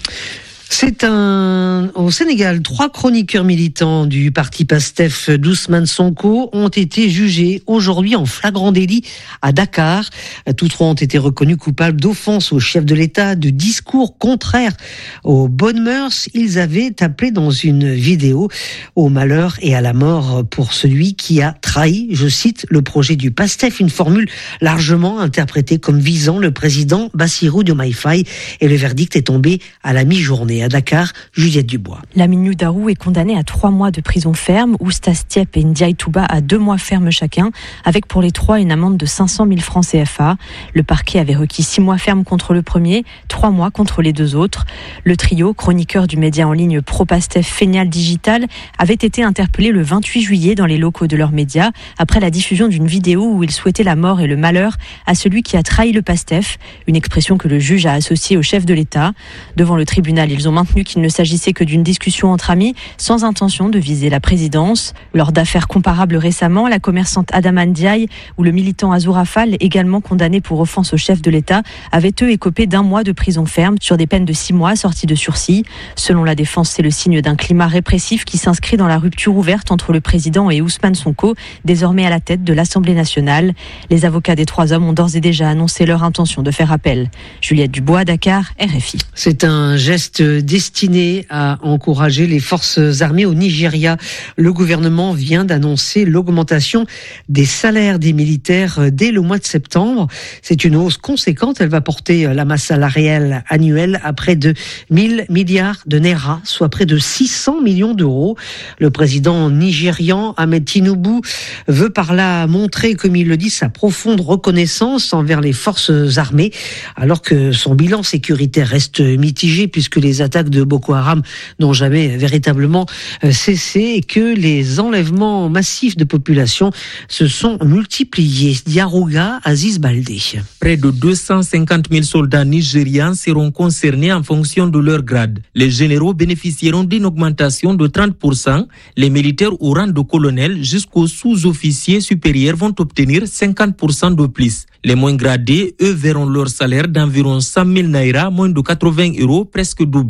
Au Sénégal, 3 chroniqueurs militants du parti PASTEF d'Ousmane Sonko ont été jugés aujourd'hui en flagrant délit à Dakar. Tous 3 ont été reconnus coupables d'offense au chef de l'État, de discours contraires aux bonnes mœurs. Ils avaient appelé dans une vidéo au malheur et à la mort pour celui qui a trahi, je cite, le projet du PASTEF, une formule largement interprétée comme visant le président Bassirou Diomaye Faye, et le verdict est tombé à la mi-journée. À Dakar, Juliette Dubois. Lamine Darou est condamné à 3 mois de prison ferme, Oustas Tiep et Ndiaye Touba à 2 mois ferme chacun, avec pour les 3 une amende de 500 000 francs CFA. Le parquet avait requis 6 mois ferme contre le premier, 3 mois contre les 2 autres. Le trio, chroniqueur du média en ligne Pro-Pastef Fénial Digital, avait été interpellé le 28 juillet dans les locaux de leur média, après la diffusion d'une vidéo où ils souhaitaient la mort et le malheur à celui qui a trahi le Pastef, une expression que le juge a associée au chef de l'État. Devant le tribunal, ils ont maintenu qu'il ne s'agissait que d'une discussion entre amis, sans intention de viser la présidence. Lors d'affaires comparables récemment, la commerçante Adama Ndiaye ou le militant Azoura Fall, également condamnés pour offense au chef de l'État, avaient eux écopé d'1 mois de prison ferme sur des peines de 6 mois sorties de sursis. Selon la défense, c'est le signe d'un climat répressif qui s'inscrit dans la rupture ouverte entre le président et Ousmane Sonko, désormais à la tête de l'Assemblée nationale. Les avocats des 3 hommes ont d'ores et déjà annoncé leur intention de faire appel. Juliette Dubois, Dakar, RFI. C'est un geste destiné à encourager les forces armées au Nigeria. Le gouvernement vient d'annoncer l'augmentation des salaires des militaires dès le mois de septembre. C'est une hausse conséquente. Elle va porter la masse salariale annuelle à près de 1000 milliards de naira, soit près de 600 millions d'euros. Le président nigérian Ahmed Tinubu veut par là montrer, comme il le dit, sa profonde reconnaissance envers les forces armées, alors que son bilan sécuritaire reste mitigé puisque les attaques de Boko Haram n'ont jamais véritablement cessé et que les enlèvements massifs de population se sont multipliés. Diarouga, Aziz Baldé. Près de 250 000 soldats nigérians seront concernés en fonction de leur grade. Les généraux bénéficieront d'une augmentation de 30%. Les militaires au rang de colonel jusqu'aux sous-officiers supérieurs vont obtenir 50% de plus. Les moins gradés, eux, verront leur salaire d'environ 100 000 naira, moins de 80 €, presque doublé.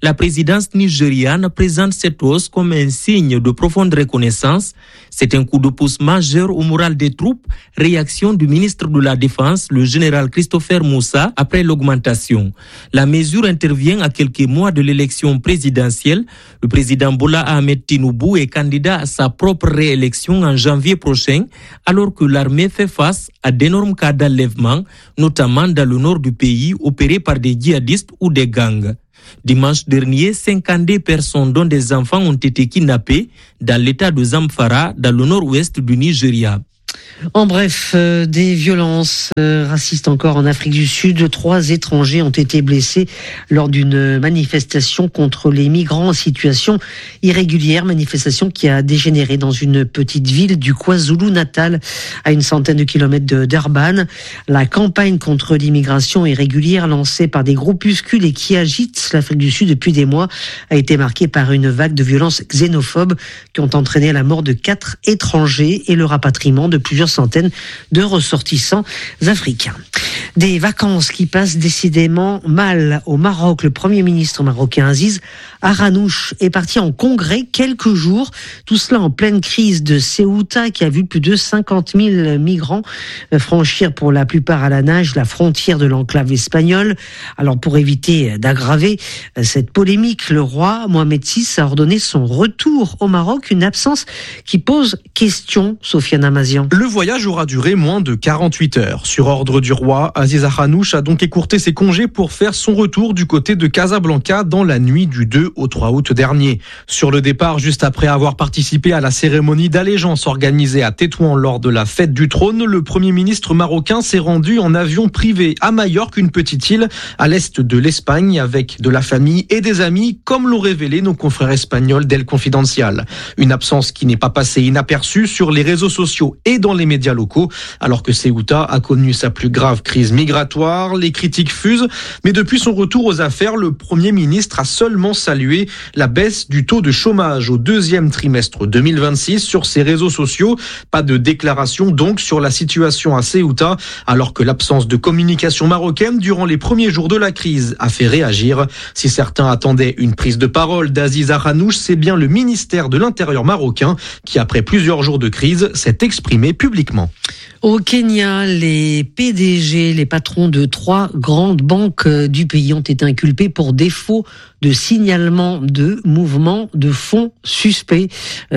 La présidence nigériane présente cette hausse comme un signe de profonde reconnaissance. C'est un coup de pouce majeur au moral des troupes. Réaction du ministre de la Défense, le général Christopher Moussa, après l'augmentation. La mesure intervient à quelques mois de l'élection présidentielle. Le président Bola Ahmed Tinubu est candidat à sa propre réélection en janvier prochain, alors que l'armée fait face à d'énormes cas d'enlèvement, notamment dans le nord du pays, opérés par des djihadistes ou des gangs. Dimanche dernier, 52 personnes, dont des enfants, ont été kidnappées dans l'état de Zamfara, dans le nord-ouest du Nigeria. En bref, des violences racistes encore en Afrique du Sud. 3 étrangers ont été blessés lors d'une manifestation contre les migrants en situation irrégulière. Manifestation qui a dégénéré dans une petite ville du KwaZulu-Natal, à une centaine de kilomètres de Durban. La campagne contre l'immigration irrégulière lancée par des groupuscules et qui agitent l'Afrique du Sud depuis des mois a été marquée par une vague de violences xénophobes qui ont entraîné la mort de 4 étrangers et le rapatriement de plusieurs centaines de ressortissants africains. Des vacances qui passent décidément mal au Maroc. Le Premier ministre marocain Aziz Arranouch est parti en congrès quelques jours. Tout cela en pleine crise de Ceuta qui a vu plus de 50 000 migrants franchir pour la plupart à la nage la frontière de l'enclave espagnole. Alors pour éviter d'aggraver cette polémique, le roi Mohamed VI a ordonné son retour au Maroc, une absence qui pose question, Sofiane Amazian. Le voyage aura duré moins de 48 heures. Sur ordre du roi, Aziz Arranouch a donc écourté ses congés pour faire son retour du côté de Casablanca dans la nuit du 2 au 3 août dernier. Sur le départ, juste après avoir participé à la cérémonie d'allégeance organisée à Tétouan lors de la fête du trône, le Premier ministre marocain s'est rendu en avion privé à Majorque, une petite île à l'est de l'Espagne, avec de la famille et des amis, comme l'ont révélé nos confrères espagnols d'El Confidencial. Une absence qui n'est pas passée inaperçue sur les réseaux sociaux et dans les médias locaux, alors que Ceuta a connu sa plus grave crise migratoire. Les critiques fusent, mais depuis son retour aux affaires, le Premier ministre a seulement salué la baisse du taux de chômage au 2e trimestre 2026 sur ses réseaux sociaux. Pas de déclaration donc sur la situation à Ceuta, alors que l'absence de communication marocaine durant les premiers jours de la crise a fait réagir. Si certains attendaient une prise de parole d'Aziz Arranouch, c'est bien le ministère de l'Intérieur marocain qui, après plusieurs jours de crise, s'est exprimé publiquement. Au Kenya, les PDG, les patrons de 3 grandes banques du pays ont été inculpés pour défaut de signalement de mouvements de fonds suspects,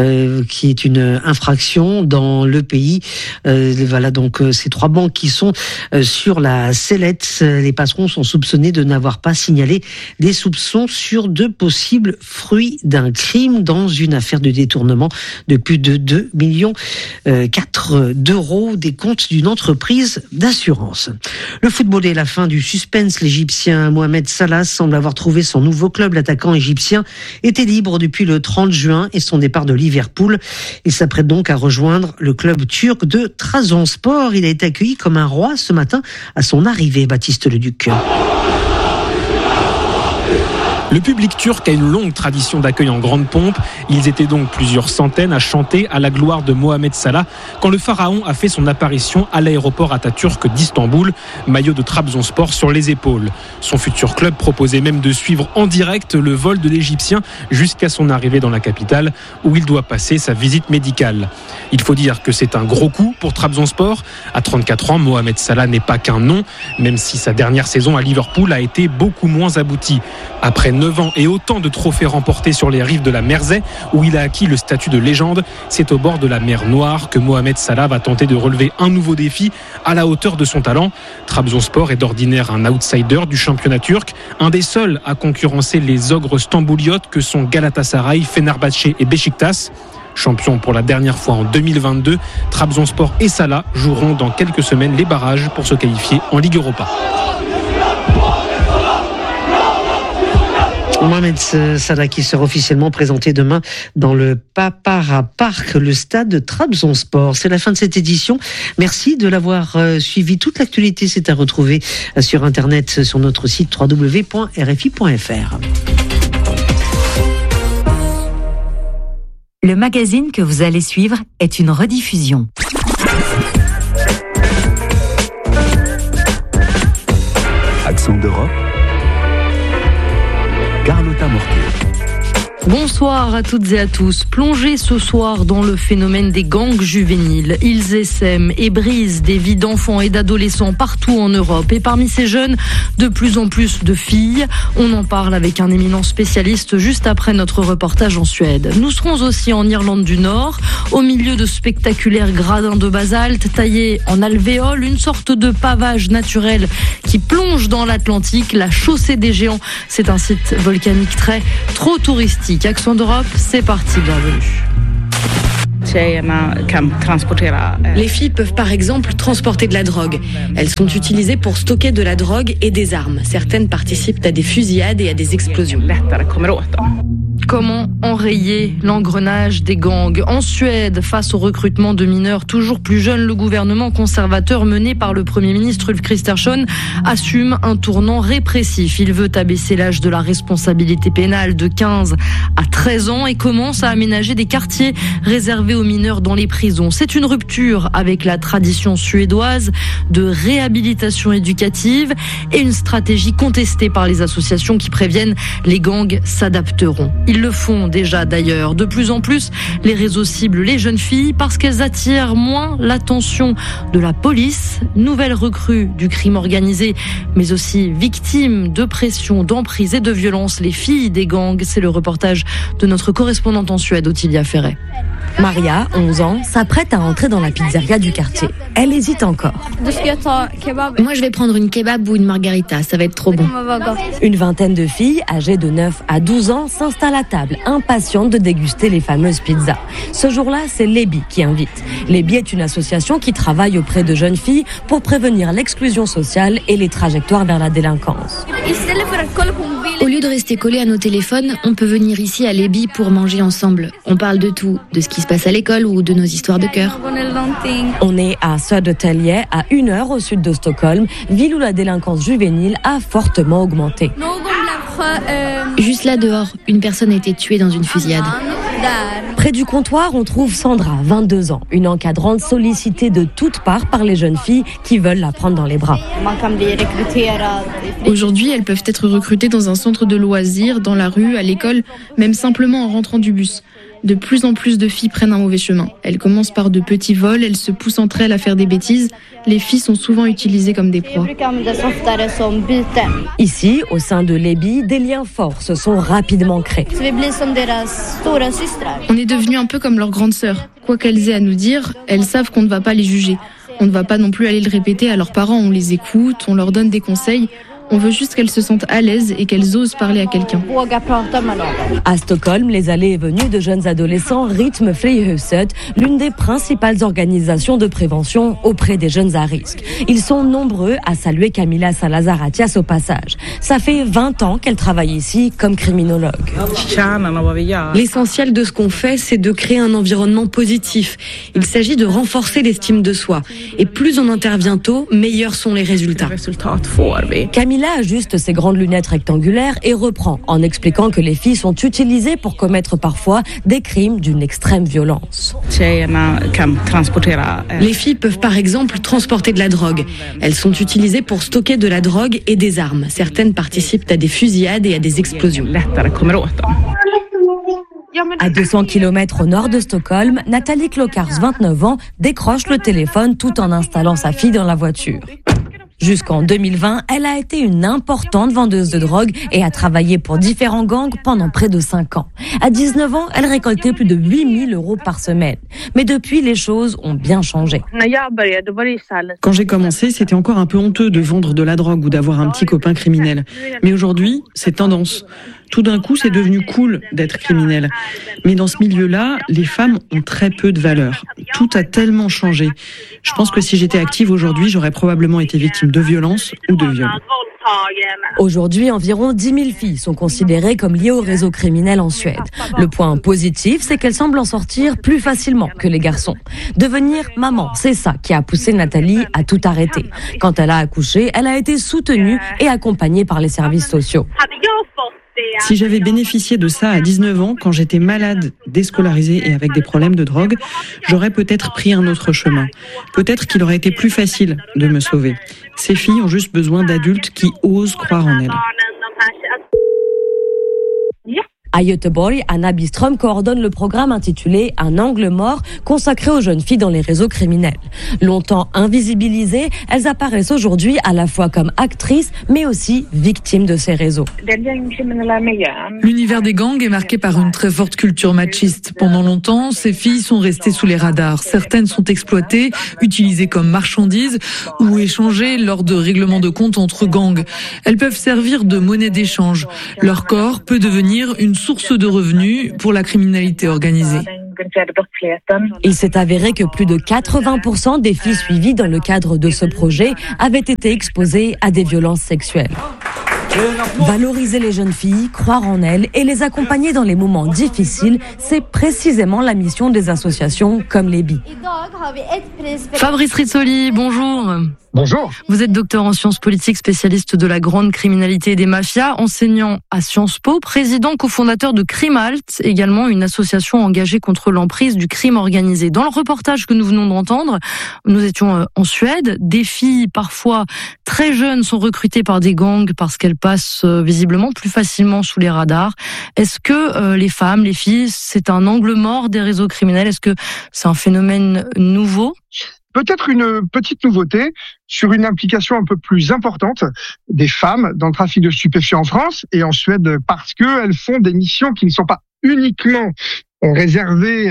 qui est une infraction dans le pays. Voilà donc ces 3 banques qui sont sur la sellette. Les patrons sont soupçonnés de n'avoir pas signalé des soupçons sur de possibles fruits d'un crime dans une affaire de détournement de plus de 2,4 millions d'euros des comptes d'une entreprise d'assurance. Le football est la fin du suspense. L'Égyptien Mohamed Salah semble avoir trouvé son nouveau club. L'attaquant égyptien était libre depuis le 30 juin et son départ de Liverpool. Il s'apprête donc à rejoindre le club turc de Trabzonspor. Il a été accueilli comme un roi ce matin à son arrivée, Baptiste Leduc. Le public turc a une longue tradition d'accueil en grande pompe. Ils étaient donc plusieurs centaines à chanter à la gloire de Mohamed Salah quand le pharaon a fait son apparition à l'aéroport Atatürk d'Istanbul, maillot de Trabzonspor sur les épaules. Son futur club proposait même de suivre en direct le vol de l'Égyptien jusqu'à son arrivée dans la capitale où il doit passer sa visite médicale. Il faut dire que c'est un gros coup pour Trabzonspor. À 34 ans, Mohamed Salah n'est pas qu'un nom, même si sa dernière saison à Liverpool a été beaucoup moins aboutie. Après 9 ans et autant de trophées remportés sur les rives de la Mersey, où il a acquis le statut de légende, c'est au bord de la mer Noire que Mohamed Salah va tenter de relever un nouveau défi à la hauteur de son talent. Trabzonspor est d'ordinaire un outsider du championnat turc, un des seuls à concurrencer les ogres stambouliotes que sont Galatasaray, Fenerbahçe et Beşiktaş. Champion pour la dernière fois en 2022, Trabzonspor et Salah joueront dans quelques semaines les barrages pour se qualifier en Ligue Europa. Mohamed Salah qui sera officiellement présenté demain dans le Papara Park, le stade de Trabzonspor. C'est la fin de cette édition. Merci de l'avoir suivi. Toute l'actualité, c'est à retrouver sur Internet, sur notre site www.rfi.fr. Le magazine que vous allez suivre est une rediffusion. Accent d'Europe, Carlotta Morton. Bonsoir à toutes et à tous. Plongez ce soir dans le phénomène des gangs juvéniles. Ils essaiment et brisent des vies d'enfants et d'adolescents partout en Europe. Et parmi ces jeunes, de plus en plus de filles. On en parle avec un éminent spécialiste juste après notre reportage en Suède. Nous serons aussi en Irlande du Nord, au milieu de spectaculaires gradins de basalte taillés en alvéole, une sorte de pavage naturel qui plonge dans l'Atlantique. La chaussée des géants, c'est un site volcanique trop touristique. Accent d'Europe, c'est parti, bienvenue. Les filles peuvent par exemple transporter de la drogue. Elles sont utilisées pour stocker de la drogue et des armes. Certaines participent à des fusillades et à des explosions. Comment enrayer l'engrenage des gangs ? En Suède, face au recrutement de mineurs toujours plus jeunes, le gouvernement conservateur mené par le Premier ministre Ulf Kristersson assume un tournant répressif. Il veut abaisser l'âge de la responsabilité pénale de 15 à 13 ans et commence à aménager des quartiers réservés aux mineurs dans les prisons. C'est une rupture avec la tradition suédoise de réhabilitation éducative et une stratégie contestée par les associations qui préviennent les gangs s'adapteront. Ils le font déjà d'ailleurs. De plus en plus, les réseaux ciblent les jeunes filles parce qu'elles attirent moins l'attention de la police. Nouvelle recrue du crime organisé, mais aussi victimes de pression, d'emprise et de violence. Les filles des gangs, c'est le reportage de notre correspondante en Suède, Ottilia Ferret. Maria, 11 ans, s'apprête à entrer dans la pizzeria du quartier. Elle hésite encore. Moi, je vais prendre une kebab ou une margarita, ça va être trop bon. Une vingtaine de filles, âgées de 9 à 12 ans, s'installent à table, impatientes de déguster les fameuses pizzas. Ce jour-là, c'est Lebi qui invite. Lebi est une association qui travaille auprès de jeunes filles pour prévenir l'exclusion sociale et les trajectoires vers la délinquance. Au lieu de rester collés à nos téléphones, on peut venir ici à Lebi pour manger ensemble. On parle de tout, de ce qui se passe à l'école ou de nos histoires de cœur. On est à Södertälje, à 1 heure au sud de Stockholm, ville où la délinquance juvénile a fortement augmenté. Juste là dehors, une personne a été tuée dans une fusillade. Près du comptoir, on trouve Sandra, 22 ans, une encadrante sollicitée de toutes parts par les jeunes filles qui veulent la prendre dans les bras. Aujourd'hui, elles peuvent être recrutées dans un centre de loisirs, dans la rue, à l'école, même simplement en rentrant du bus. De plus en plus de filles prennent un mauvais chemin. Elles commencent par de petits vols, elles se poussent entre elles à faire des bêtises. Les filles sont souvent utilisées comme des proies. Ici, au sein de Lebi, des liens forts se sont rapidement créés. On est devenus un peu comme leurs grandes sœurs. Quoi qu'elles aient à nous dire, elles savent qu'on ne va pas les juger. On ne va pas non plus aller le répéter à leurs parents. On les écoute, on leur donne des conseils. On veut juste qu'elles se sentent à l'aise et qu'elles osent parler à quelqu'un. À Stockholm, les allées et venues de jeunes adolescents rythment Frihusset, l'une des principales organisations de prévention auprès des jeunes à risque. Ils sont nombreux à saluer Camila Salazar-Atias au passage. Ça fait 20 ans qu'elle travaille ici comme criminologue. L'essentiel de ce qu'on fait, c'est de créer un environnement positif. Il s'agit de renforcer l'estime de soi. Et plus on intervient tôt, meilleurs sont les résultats. Camila ajuste ses grandes lunettes rectangulaires et reprend en expliquant que les filles sont utilisées pour commettre parfois des crimes d'une extrême violence. Les filles peuvent par exemple transporter de la drogue. Elles sont utilisées pour stocker de la drogue et des armes. Certaines participent à des fusillades et à des explosions. À 200 km au nord de Stockholm, Nathalie Klokars, 29 ans, décroche le téléphone tout en installant sa fille dans la voiture. Jusqu'en 2020, elle a été une importante vendeuse de drogue et a travaillé pour différents gangs pendant près de 5 ans. À 19 ans, elle récoltait plus de 8 000 € par semaine. Mais depuis, les choses ont bien changé. Quand j'ai commencé, c'était encore un peu honteux de vendre de la drogue ou d'avoir un petit copain criminel. Mais aujourd'hui, c'est tendance. Tout d'un coup, c'est devenu cool d'être criminel. Mais dans ce milieu-là, les femmes ont très peu de valeur. Tout a tellement changé. Je pense que si j'étais active aujourd'hui, j'aurais probablement été victime de violence ou de viol. Aujourd'hui, environ 10 000 filles sont considérées comme liées au réseau criminel en Suède. Le point positif, c'est qu'elles semblent en sortir plus facilement que les garçons. Devenir maman, c'est ça qui a poussé Nathalie à tout arrêter. Quand elle a accouché, elle a été soutenue et accompagnée par les services sociaux. Si j'avais bénéficié de ça à 19 ans, quand j'étais malade, déscolarisée et avec des problèmes de drogue, j'aurais peut-être pris un autre chemin. Peut-être qu'il aurait été plus facile de me sauver. Ces filles ont juste besoin d'adultes qui osent croire en elles. À Göteborg, Anna Bistrom coordonne le programme intitulé « Un angle mort » consacré aux jeunes filles dans les réseaux criminels. Longtemps invisibilisées, elles apparaissent aujourd'hui à la fois comme actrices, mais aussi victimes de ces réseaux. L'univers des gangs est marqué par une très forte culture machiste. Pendant longtemps, ces filles sont restées sous les radars. Certaines sont exploitées, utilisées comme marchandises ou échangées lors de règlements de compte entre gangs. Elles peuvent servir de monnaie d'échange. Leur corps peut devenir une source de revenus pour la criminalité organisée. Il s'est avéré que plus de 80% des filles suivies dans le cadre de ce projet avaient été exposées à des violences sexuelles. Valoriser les jeunes filles, croire en elles et les accompagner dans les moments difficiles, c'est précisément la mission des associations comme l'EBI. Fabrice Rizzoli, bonjour. Bonjour. Vous êtes docteur en sciences politiques, spécialiste de la grande criminalité et des mafias, enseignant à Sciences Po, président cofondateur de Crimalt, également une association engagée contre l'emprise du crime organisé. Dans le reportage que nous venons d'entendre, nous étions en Suède. Des filles, parfois très jeunes, sont recrutées par des gangs parce qu'elles passent visiblement plus facilement sous les radars. Est-ce que les femmes, les filles, c'est un angle mort des réseaux criminels? Est-ce que c'est un phénomène nouveau? Peut-être une petite nouveauté sur une implication un peu plus importante des femmes dans le trafic de stupéfiants en France et en Suède, parce qu'elles font des missions qui ne sont pas uniquement réservées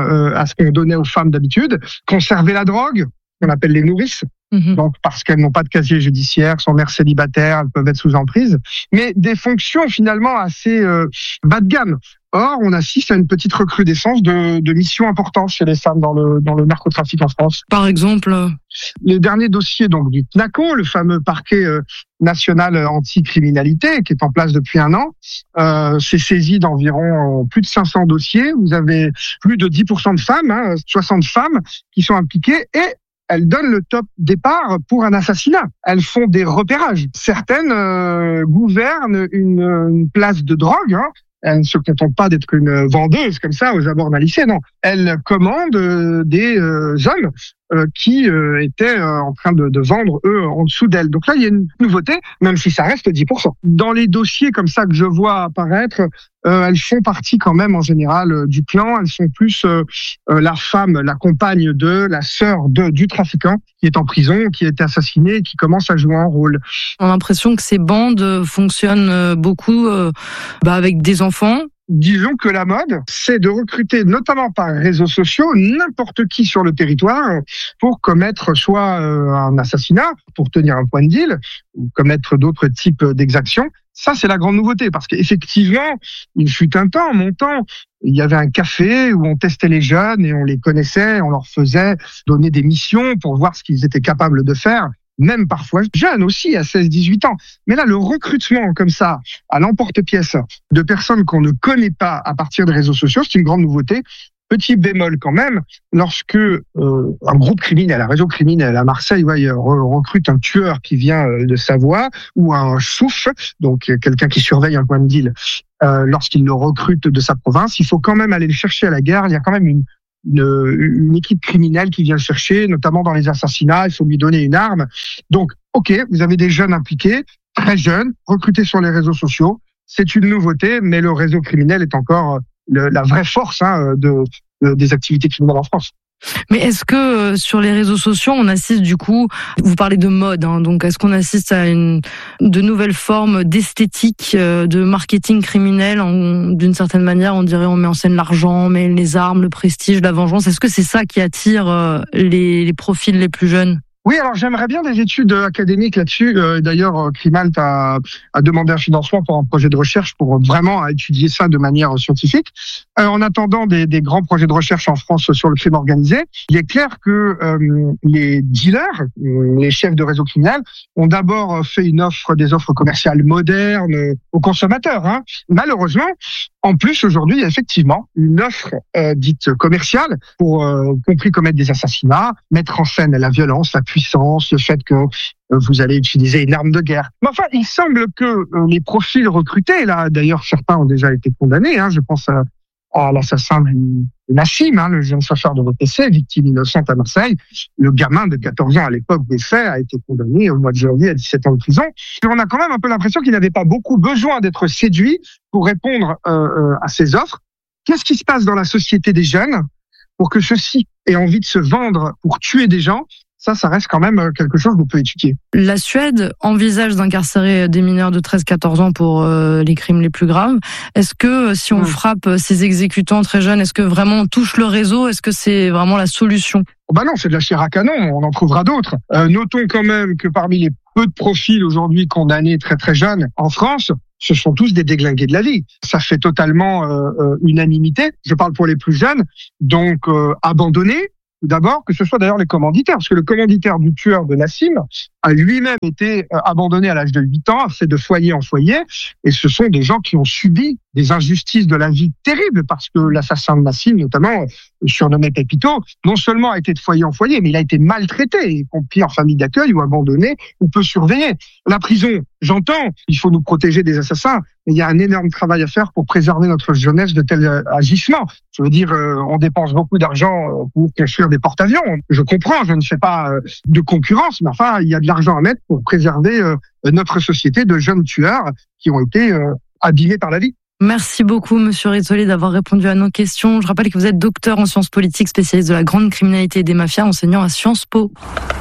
à ce qu'on donnait aux femmes d'habitude. Conserver la drogue, qu'on appelle les nourrices, donc parce qu'elles n'ont pas de casier judiciaire, sont mères célibataires, elles peuvent être sous emprise, mais des fonctions finalement assez bas de gamme. Or, on assiste à une petite recrudescence de missions importantes chez les femmes dans le narcotrafic en France. Par exemple, les derniers dossiers donc du TNACO, le fameux parquet national anti-criminalité qui est en place depuis 1 an, s'est saisi d'environ plus de 500 dossiers. Vous avez plus de 10% de femmes, 60 femmes qui sont impliquées et elles donnent le top départ pour un assassinat. Elles font des repérages. Certaines gouvernent une place de drogue. Elles ne se contentent pas d'être une vendeuse comme ça aux abords d'un lycée, non. Elles commandent des hommes qui étaient en train de vendre, eux, en dessous d'elles. Donc là, il y a une nouveauté, même si ça reste 10%. Dans les dossiers comme ça que je vois apparaître, elles font partie quand même en général du clan. Elles sont plus la femme, la compagne de, la sœur du trafiquant qui est en prison, qui a été assassiné et qui commence à jouer un rôle. On a l'impression que ces bandes fonctionnent beaucoup avec des enfants. Disons que la mode, c'est de recruter, notamment par réseaux sociaux, n'importe qui sur le territoire pour commettre soit un assassinat, pour tenir un point de deal, ou commettre d'autres types d'exactions. Ça, c'est la grande nouveauté, parce qu'effectivement, il fut un temps, mon temps, il y avait un café où on testait les jeunes et on les connaissait, on leur faisait donner des missions pour voir ce qu'ils étaient capables de faire. Même parfois jeunes aussi, à 16-18 ans. Mais là, le recrutement comme ça, à l'emporte-pièce, de personnes qu'on ne connaît pas à partir des réseaux sociaux, c'est une grande nouveauté. Petit bémol quand même, lorsque un groupe criminel, un réseau criminel à Marseille, recrute un tueur qui vient de Savoie, ou un chouf, donc quelqu'un qui surveille un point de deal, lorsqu'il le recrute de sa province, il faut quand même aller le chercher à la gare. Il y a quand même une équipe criminelle qui vient le chercher, notamment dans les assassinats, il faut lui donner une arme. Donc, ok, vous avez des jeunes impliqués, très jeunes, recrutés sur les réseaux sociaux, c'est une nouveauté, mais le réseau criminel est encore la vraie force des activités criminelles en France. Mais est-ce que sur les réseaux sociaux, on assiste du coup, vous parlez de mode, donc est-ce qu'on assiste à de nouvelles formes d'esthétique, de marketing criminel, d'une certaine manière, on dirait on met en scène l'argent, mais les armes, le prestige, la vengeance. Est-ce que c'est ça qui attire les profils les plus jeunes? Oui, alors j'aimerais bien des études académiques là-dessus. D'ailleurs, Crimalt a demandé un financement pour un projet de recherche pour vraiment étudier ça de manière scientifique. En attendant des grands projets de recherche en France sur le crime organisé, il est clair que les dealers, les chefs de réseau criminel, ont d'abord fait des offres commerciales modernes aux consommateurs. Malheureusement, en plus, aujourd'hui, il y a effectivement une offre dite commerciale pour compris commettre des assassinats, mettre en scène la violence, la puissance, le fait que vous allez utiliser une arme de guerre. Mais enfin, il semble que les profils recrutés, là, d'ailleurs, certains ont déjà été condamnés. Je pense à l'assassin Nassim, le jeune chauffeur de VTC, victime innocente à Marseille. Le gamin de 14 ans à l'époque des faits a été condamné au mois de janvier à 17 ans de prison. Et on a quand même un peu l'impression qu'il n'avait pas beaucoup besoin d'être séduit pour répondre à ces offres. Qu'est-ce qui se passe dans la société des jeunes pour que ceux-ci aient envie de se vendre pour tuer des gens? Ça reste quand même quelque chose qu'on peut étudier. La Suède envisage d'incarcérer des mineurs de 13-14 ans pour les crimes les plus graves. Est-ce que si on frappe ces exécutants très jeunes, est-ce que vraiment on touche le réseau? Est-ce que c'est vraiment la solution? Non, c'est de la chair à canon, on en trouvera d'autres. Notons quand même que parmi les peu de profils aujourd'hui condamnés très très jeunes en France, ce sont tous des déglingués de la vie. Ça fait totalement unanimité. Je parle pour les plus jeunes, donc abandonnés. D'abord, que ce soit d'ailleurs les commanditaires, parce que le commanditaire du tueur de Nassim a lui-même été abandonné à l'âge de 8 ans, fait de foyer en foyer, et ce sont des gens qui ont subi des injustices de la vie terribles, parce que l'assassin de Nassim, notamment, surnommé Pépito, non seulement a été de foyer en foyer, mais il a été maltraité, y compris en famille d'accueil ou abandonné, ou peu surveillé. La prison, j'entends, il faut nous protéger des assassins, mais il y a un énorme travail à faire pour préserver notre jeunesse de tels agissements. Je veux dire, on dépense beaucoup d'argent pour construire des porte-avions. Je comprends, je ne fais pas de concurrence, mais enfin, il y a de l'argent à mettre pour préserver notre société de jeunes tueurs qui ont été abîmés par la vie. Merci beaucoup, Monsieur Rizzoli, d'avoir répondu à nos questions. Je rappelle que vous êtes docteur en sciences politiques, spécialiste de la grande criminalité et des mafias, enseignant à Sciences Po.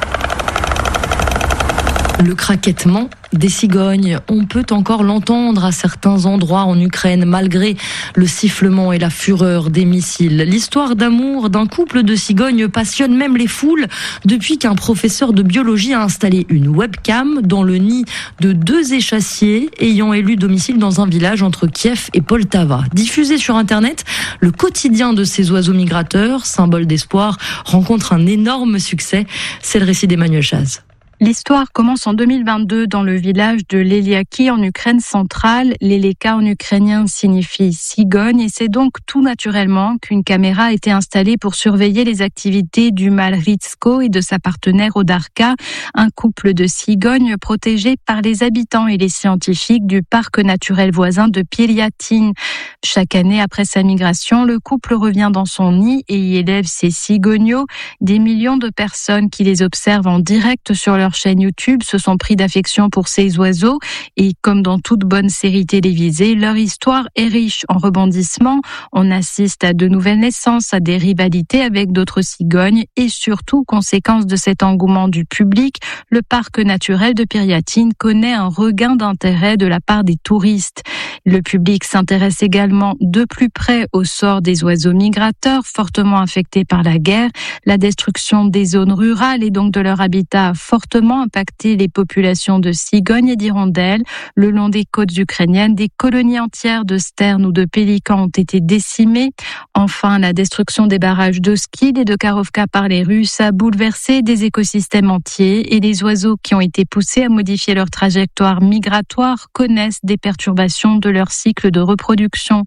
Le craquettement des cigognes, on peut encore l'entendre à certains endroits en Ukraine, malgré le sifflement et la fureur des missiles. L'histoire d'amour d'un couple de cigognes passionne même les foules depuis qu'un professeur de biologie a installé une webcam dans le nid de 2 échassiers ayant élu domicile dans un village entre Kiev et Poltava. Diffusé sur Internet, le quotidien de ces oiseaux migrateurs, symbole d'espoir, rencontre un énorme succès. C'est le récit d'Emmanuel Chaz. L'histoire commence en 2022 dans le village de Leliaki en Ukraine centrale. Leleka en ukrainien signifie cigogne et c'est donc tout naturellement qu'une caméra a été installée pour surveiller les activités du mâle Ritsko et de sa partenaire Odarka, un couple de cigognes protégés par les habitants et les scientifiques du parc naturel voisin de Piliatine. Chaque année après sa migration, le couple revient dans son nid et y élève ses cigognos. Des millions de personnes qui les observent en direct sur leur chaîne YouTube se sont pris d'affection pour ces oiseaux et comme dans toute bonne série télévisée, leur histoire est riche en rebondissements. On assiste à de nouvelles naissances, à des rivalités avec d'autres cigognes et surtout, conséquence de cet engouement du public, le parc naturel de Piriatine connaît un regain d'intérêt de la part des touristes. Le public s'intéresse également de plus près au sort des oiseaux migrateurs fortement affectés par la guerre. La destruction des zones rurales et donc de leur habitat a fortement impacté les populations de cigognes et d'hirondelles. Le long des côtes ukrainiennes, des colonies entières de sternes ou de pélicans ont été décimées. Enfin, la destruction des barrages d'Oskil et de Karovka par les Russes a bouleversé des écosystèmes entiers et les oiseaux qui ont été poussés à modifier leur trajectoire migratoire connaissent des perturbations de leur cycle de reproduction.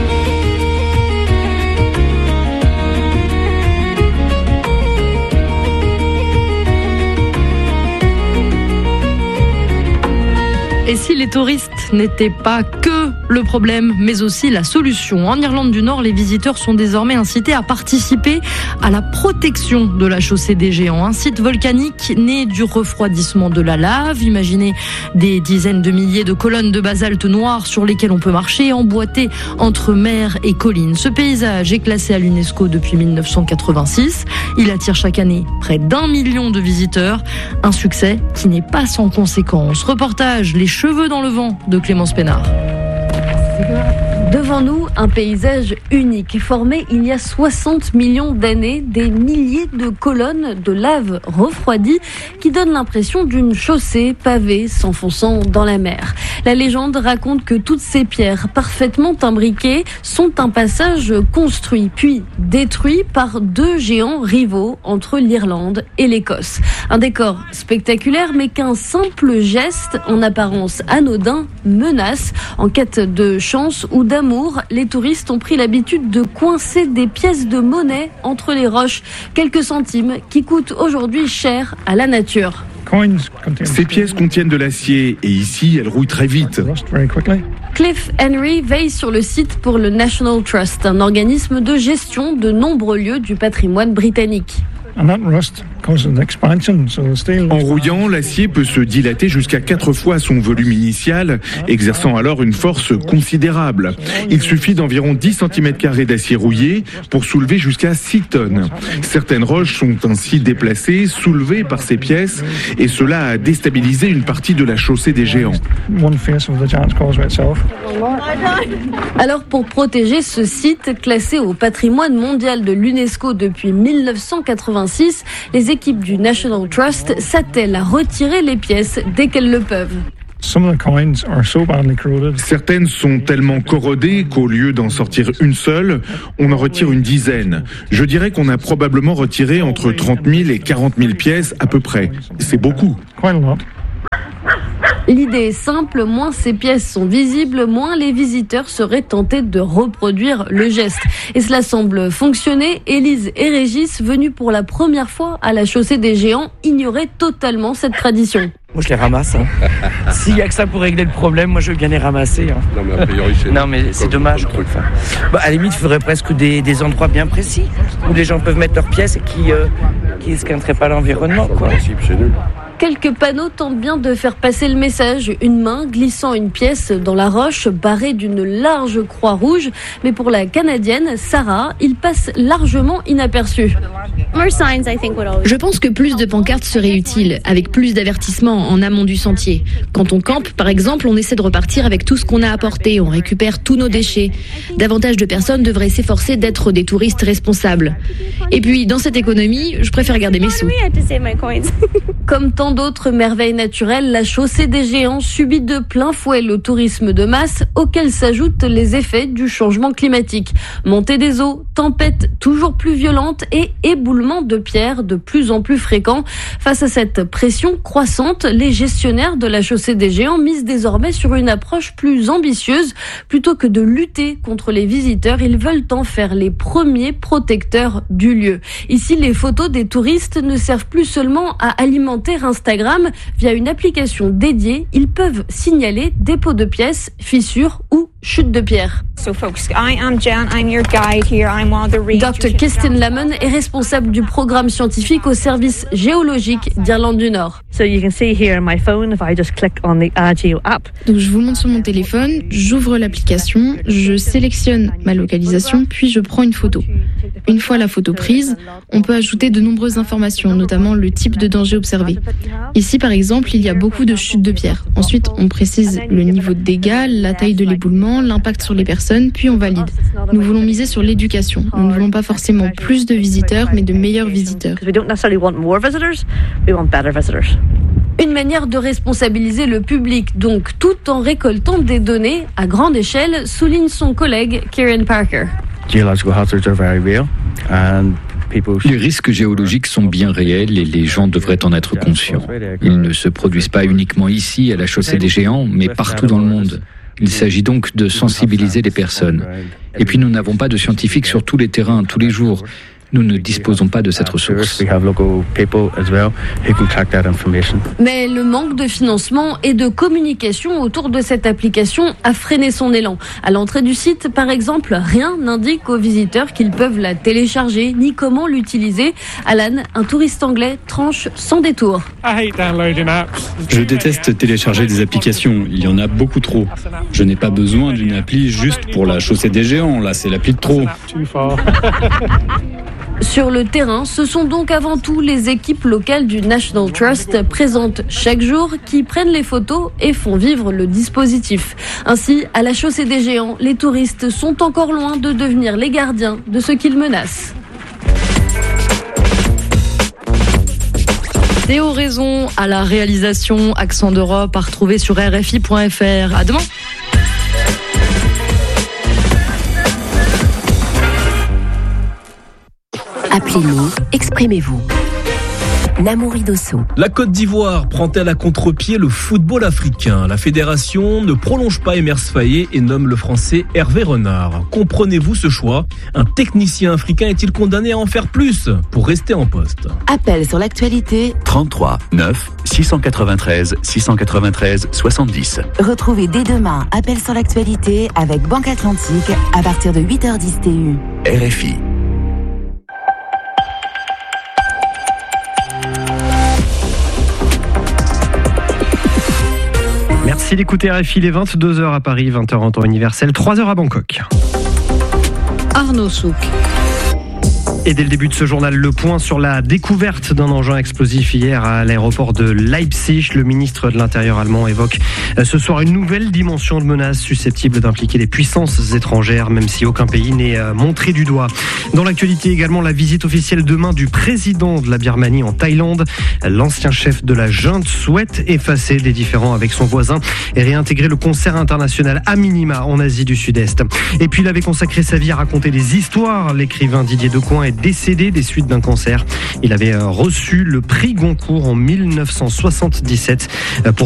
Et si les touristes n'étaient pas que le problème, mais aussi la solution. En Irlande du Nord, les visiteurs sont désormais incités à participer à la protection de la chaussée des Géants. Un site volcanique né du refroidissement de la lave. Imaginez des dizaines de milliers de colonnes de basalte noires sur lesquelles on peut marcher, emboîtées entre mer et collines. Ce paysage est classé à l'UNESCO depuis 1986. Il attire chaque année près d'1 million de visiteurs. Un succès qui n'est pas sans conséquences. Reportage Les cheveux dans le vent de Clémence Pénard. Devant nous, un paysage unique, formé il y a 60 millions d'années, des milliers de colonnes de lave refroidies qui donnent l'impression d'une chaussée pavée s'enfonçant dans la mer. La légende raconte que toutes ces pierres parfaitement imbriquées sont un passage construit puis détruit par 2 géants rivaux entre l'Irlande et l'Écosse. Un décor spectaculaire mais qu'un simple geste en apparence anodin menace. En quête de chance ou d'amour, les touristes ont pris l'habitude de coincer des pièces de monnaie entre les roches, quelques centimes qui coûtent aujourd'hui cher à la nature. Ces pièces contiennent de l'acier et ici, elles rouillent très vite. Cliff Henry veille sur le site pour le National Trust, un organisme de gestion de nombreux lieux du patrimoine britannique. En rouillant, l'acier peut se dilater jusqu'à 4 fois son volume initial, exerçant alors une force considérable. Il suffit d'environ 10 cm² d'acier rouillé pour soulever jusqu'à 6 tonnes. Certaines roches sont ainsi déplacées, soulevées par ces pièces, et cela a déstabilisé une partie de la chaussée des géants. Alors pour protéger ce site classé au patrimoine mondial de l'UNESCO depuis 1986, les équipes du National Trust s'attellent à retirer les pièces dès qu'elles le peuvent. Certaines sont tellement corrodées qu'au lieu d'en sortir une seule, on en retire une dizaine. Je dirais qu'on a probablement retiré entre 30 000 et 40 000 pièces à peu près. C'est beaucoup. L'idée est simple, moins ces pièces sont visibles, moins les visiteurs seraient tentés de reproduire le geste. Et cela semble fonctionner. Élise et Régis, venus pour la première fois à la chaussée des géants, ignoraient totalement cette tradition. Moi je les ramasse. S'il n'y a que ça pour régler le problème, moi je veux bien les ramasser. Non mais a priori c'est dommage. À la limite, il faudrait presque des endroits bien précis où les gens peuvent mettre leurs pièces et qui esquinteraient pas l'environnement. Quoi. C'est nul. Quelques panneaux tentent bien de faire passer le message. Une main glissant une pièce dans la roche, barrée d'une large croix rouge. Mais pour la Canadienne, Sarah, il passe largement inaperçu. Je pense que plus de pancartes seraient utiles, avec plus d'avertissements en amont du sentier. Quand on campe, par exemple, on essaie de repartir avec tout ce qu'on a apporté, on récupère tous nos déchets. Davantage de personnes devraient s'efforcer d'être des touristes responsables. Et puis, dans cette économie, je préfère garder mes sous. Comme tant d'autres merveilles naturelles, la chaussée des géants subit de plein fouet le tourisme de masse, auquel s'ajoutent les effets du changement climatique. Montée des eaux, tempêtes toujours plus violentes et éboulements de pierres de plus en plus fréquents. Face à cette pression croissante, les gestionnaires de la chaussée des géants misent désormais sur une approche plus ambitieuse. Plutôt que de lutter contre les visiteurs, ils veulent en faire les premiers protecteurs du lieu. Ici, les photos des touristes ne servent plus seulement à alimenter Instagram. Via une application dédiée, ils peuvent signaler dépôt de pièces, fissures ou chute de pierre. Dr. Kirsten Lamon est responsable du programme scientifique au service géologique d'Irlande du Nord. Donc je vous montre sur mon téléphone, j'ouvre l'application, je sélectionne ma localisation, puis je prends une photo. Une fois la photo prise, on peut ajouter de nombreuses informations, notamment le type de danger observé. Ici, par exemple, il y a beaucoup de chutes de pierres. Ensuite, on précise le niveau de dégâts, la taille de l'éboulement, l'impact sur les personnes, puis on valide. Nous voulons miser sur l'éducation. Nous ne voulons pas forcément plus de visiteurs, mais de meilleurs visiteurs. Une manière de responsabiliser le public, donc, tout en récoltant des données à grande échelle, souligne son collègue Kieran Parker. Les risques géologiques sont bien réels et les gens devraient en être conscients. Ils ne se produisent pas uniquement ici, à la chaussée des géants, mais partout dans le monde. Il s'agit donc de sensibiliser les personnes. Et puis nous n'avons pas de scientifiques sur tous les terrains, tous les jours. Nous ne disposons pas de cette ressource. Mais le manque de financement et de communication autour de cette application a freiné son élan. À l'entrée du site, par exemple, rien n'indique aux visiteurs qu'ils peuvent la télécharger ni comment l'utiliser. Alan, un touriste anglais, tranche sans détour. Je déteste télécharger des applications. Il y en a beaucoup trop. Je n'ai pas besoin d'une appli juste pour la chaussée des géants. Là, c'est l'appli de trop. Sur le terrain, ce sont donc avant tout les équipes locales du National Trust présentes chaque jour qui prennent les photos et font vivre le dispositif. Ainsi, à la chaussée des géants, les touristes sont encore loin de devenir les gardiens de ce qu'ils menacent. Théo Raison à la réalisation, Accent d'Europe à retrouver sur RFI.fr. À demain. Appelez-nous, exprimez-vous. Namouri Dosso. La Côte d'Ivoire prend-elle à contre-pied le football africain ? La fédération ne prolonge pas Emers Faé et nomme le français Hervé Renard. Comprenez-vous ce choix ? Un technicien africain est-il condamné à en faire plus pour rester en poste ? Appel sur l'actualité 33 9 693 693 70. Retrouvez dès demain Appel sur l'actualité avec Banque Atlantique à partir de 8h10 TU. RFI. Merci d'écouter RFI, les 22h à Paris, 20h en temps universel, 3h à Bangkok. Arnaud Souk. Et dès le début de ce journal, le point sur la découverte d'un engin explosif hier à l'aéroport de Leipzig. Le ministre de l'Intérieur allemand évoque ce soir une nouvelle dimension de menace susceptible d'impliquer les puissances étrangères, même si aucun pays n'est montré du doigt. Dans l'actualité également, la visite officielle demain du président de la Birmanie en Thaïlande. L'ancien chef de la junte souhaite effacer des différends avec son voisin et réintégrer le concert international à minima en Asie du Sud-Est. Et puis il avait consacré sa vie à raconter des histoires. L'écrivain Didier Decoing est décédé des suites d'un cancer. Il avait reçu le prix Goncourt en 1977 pour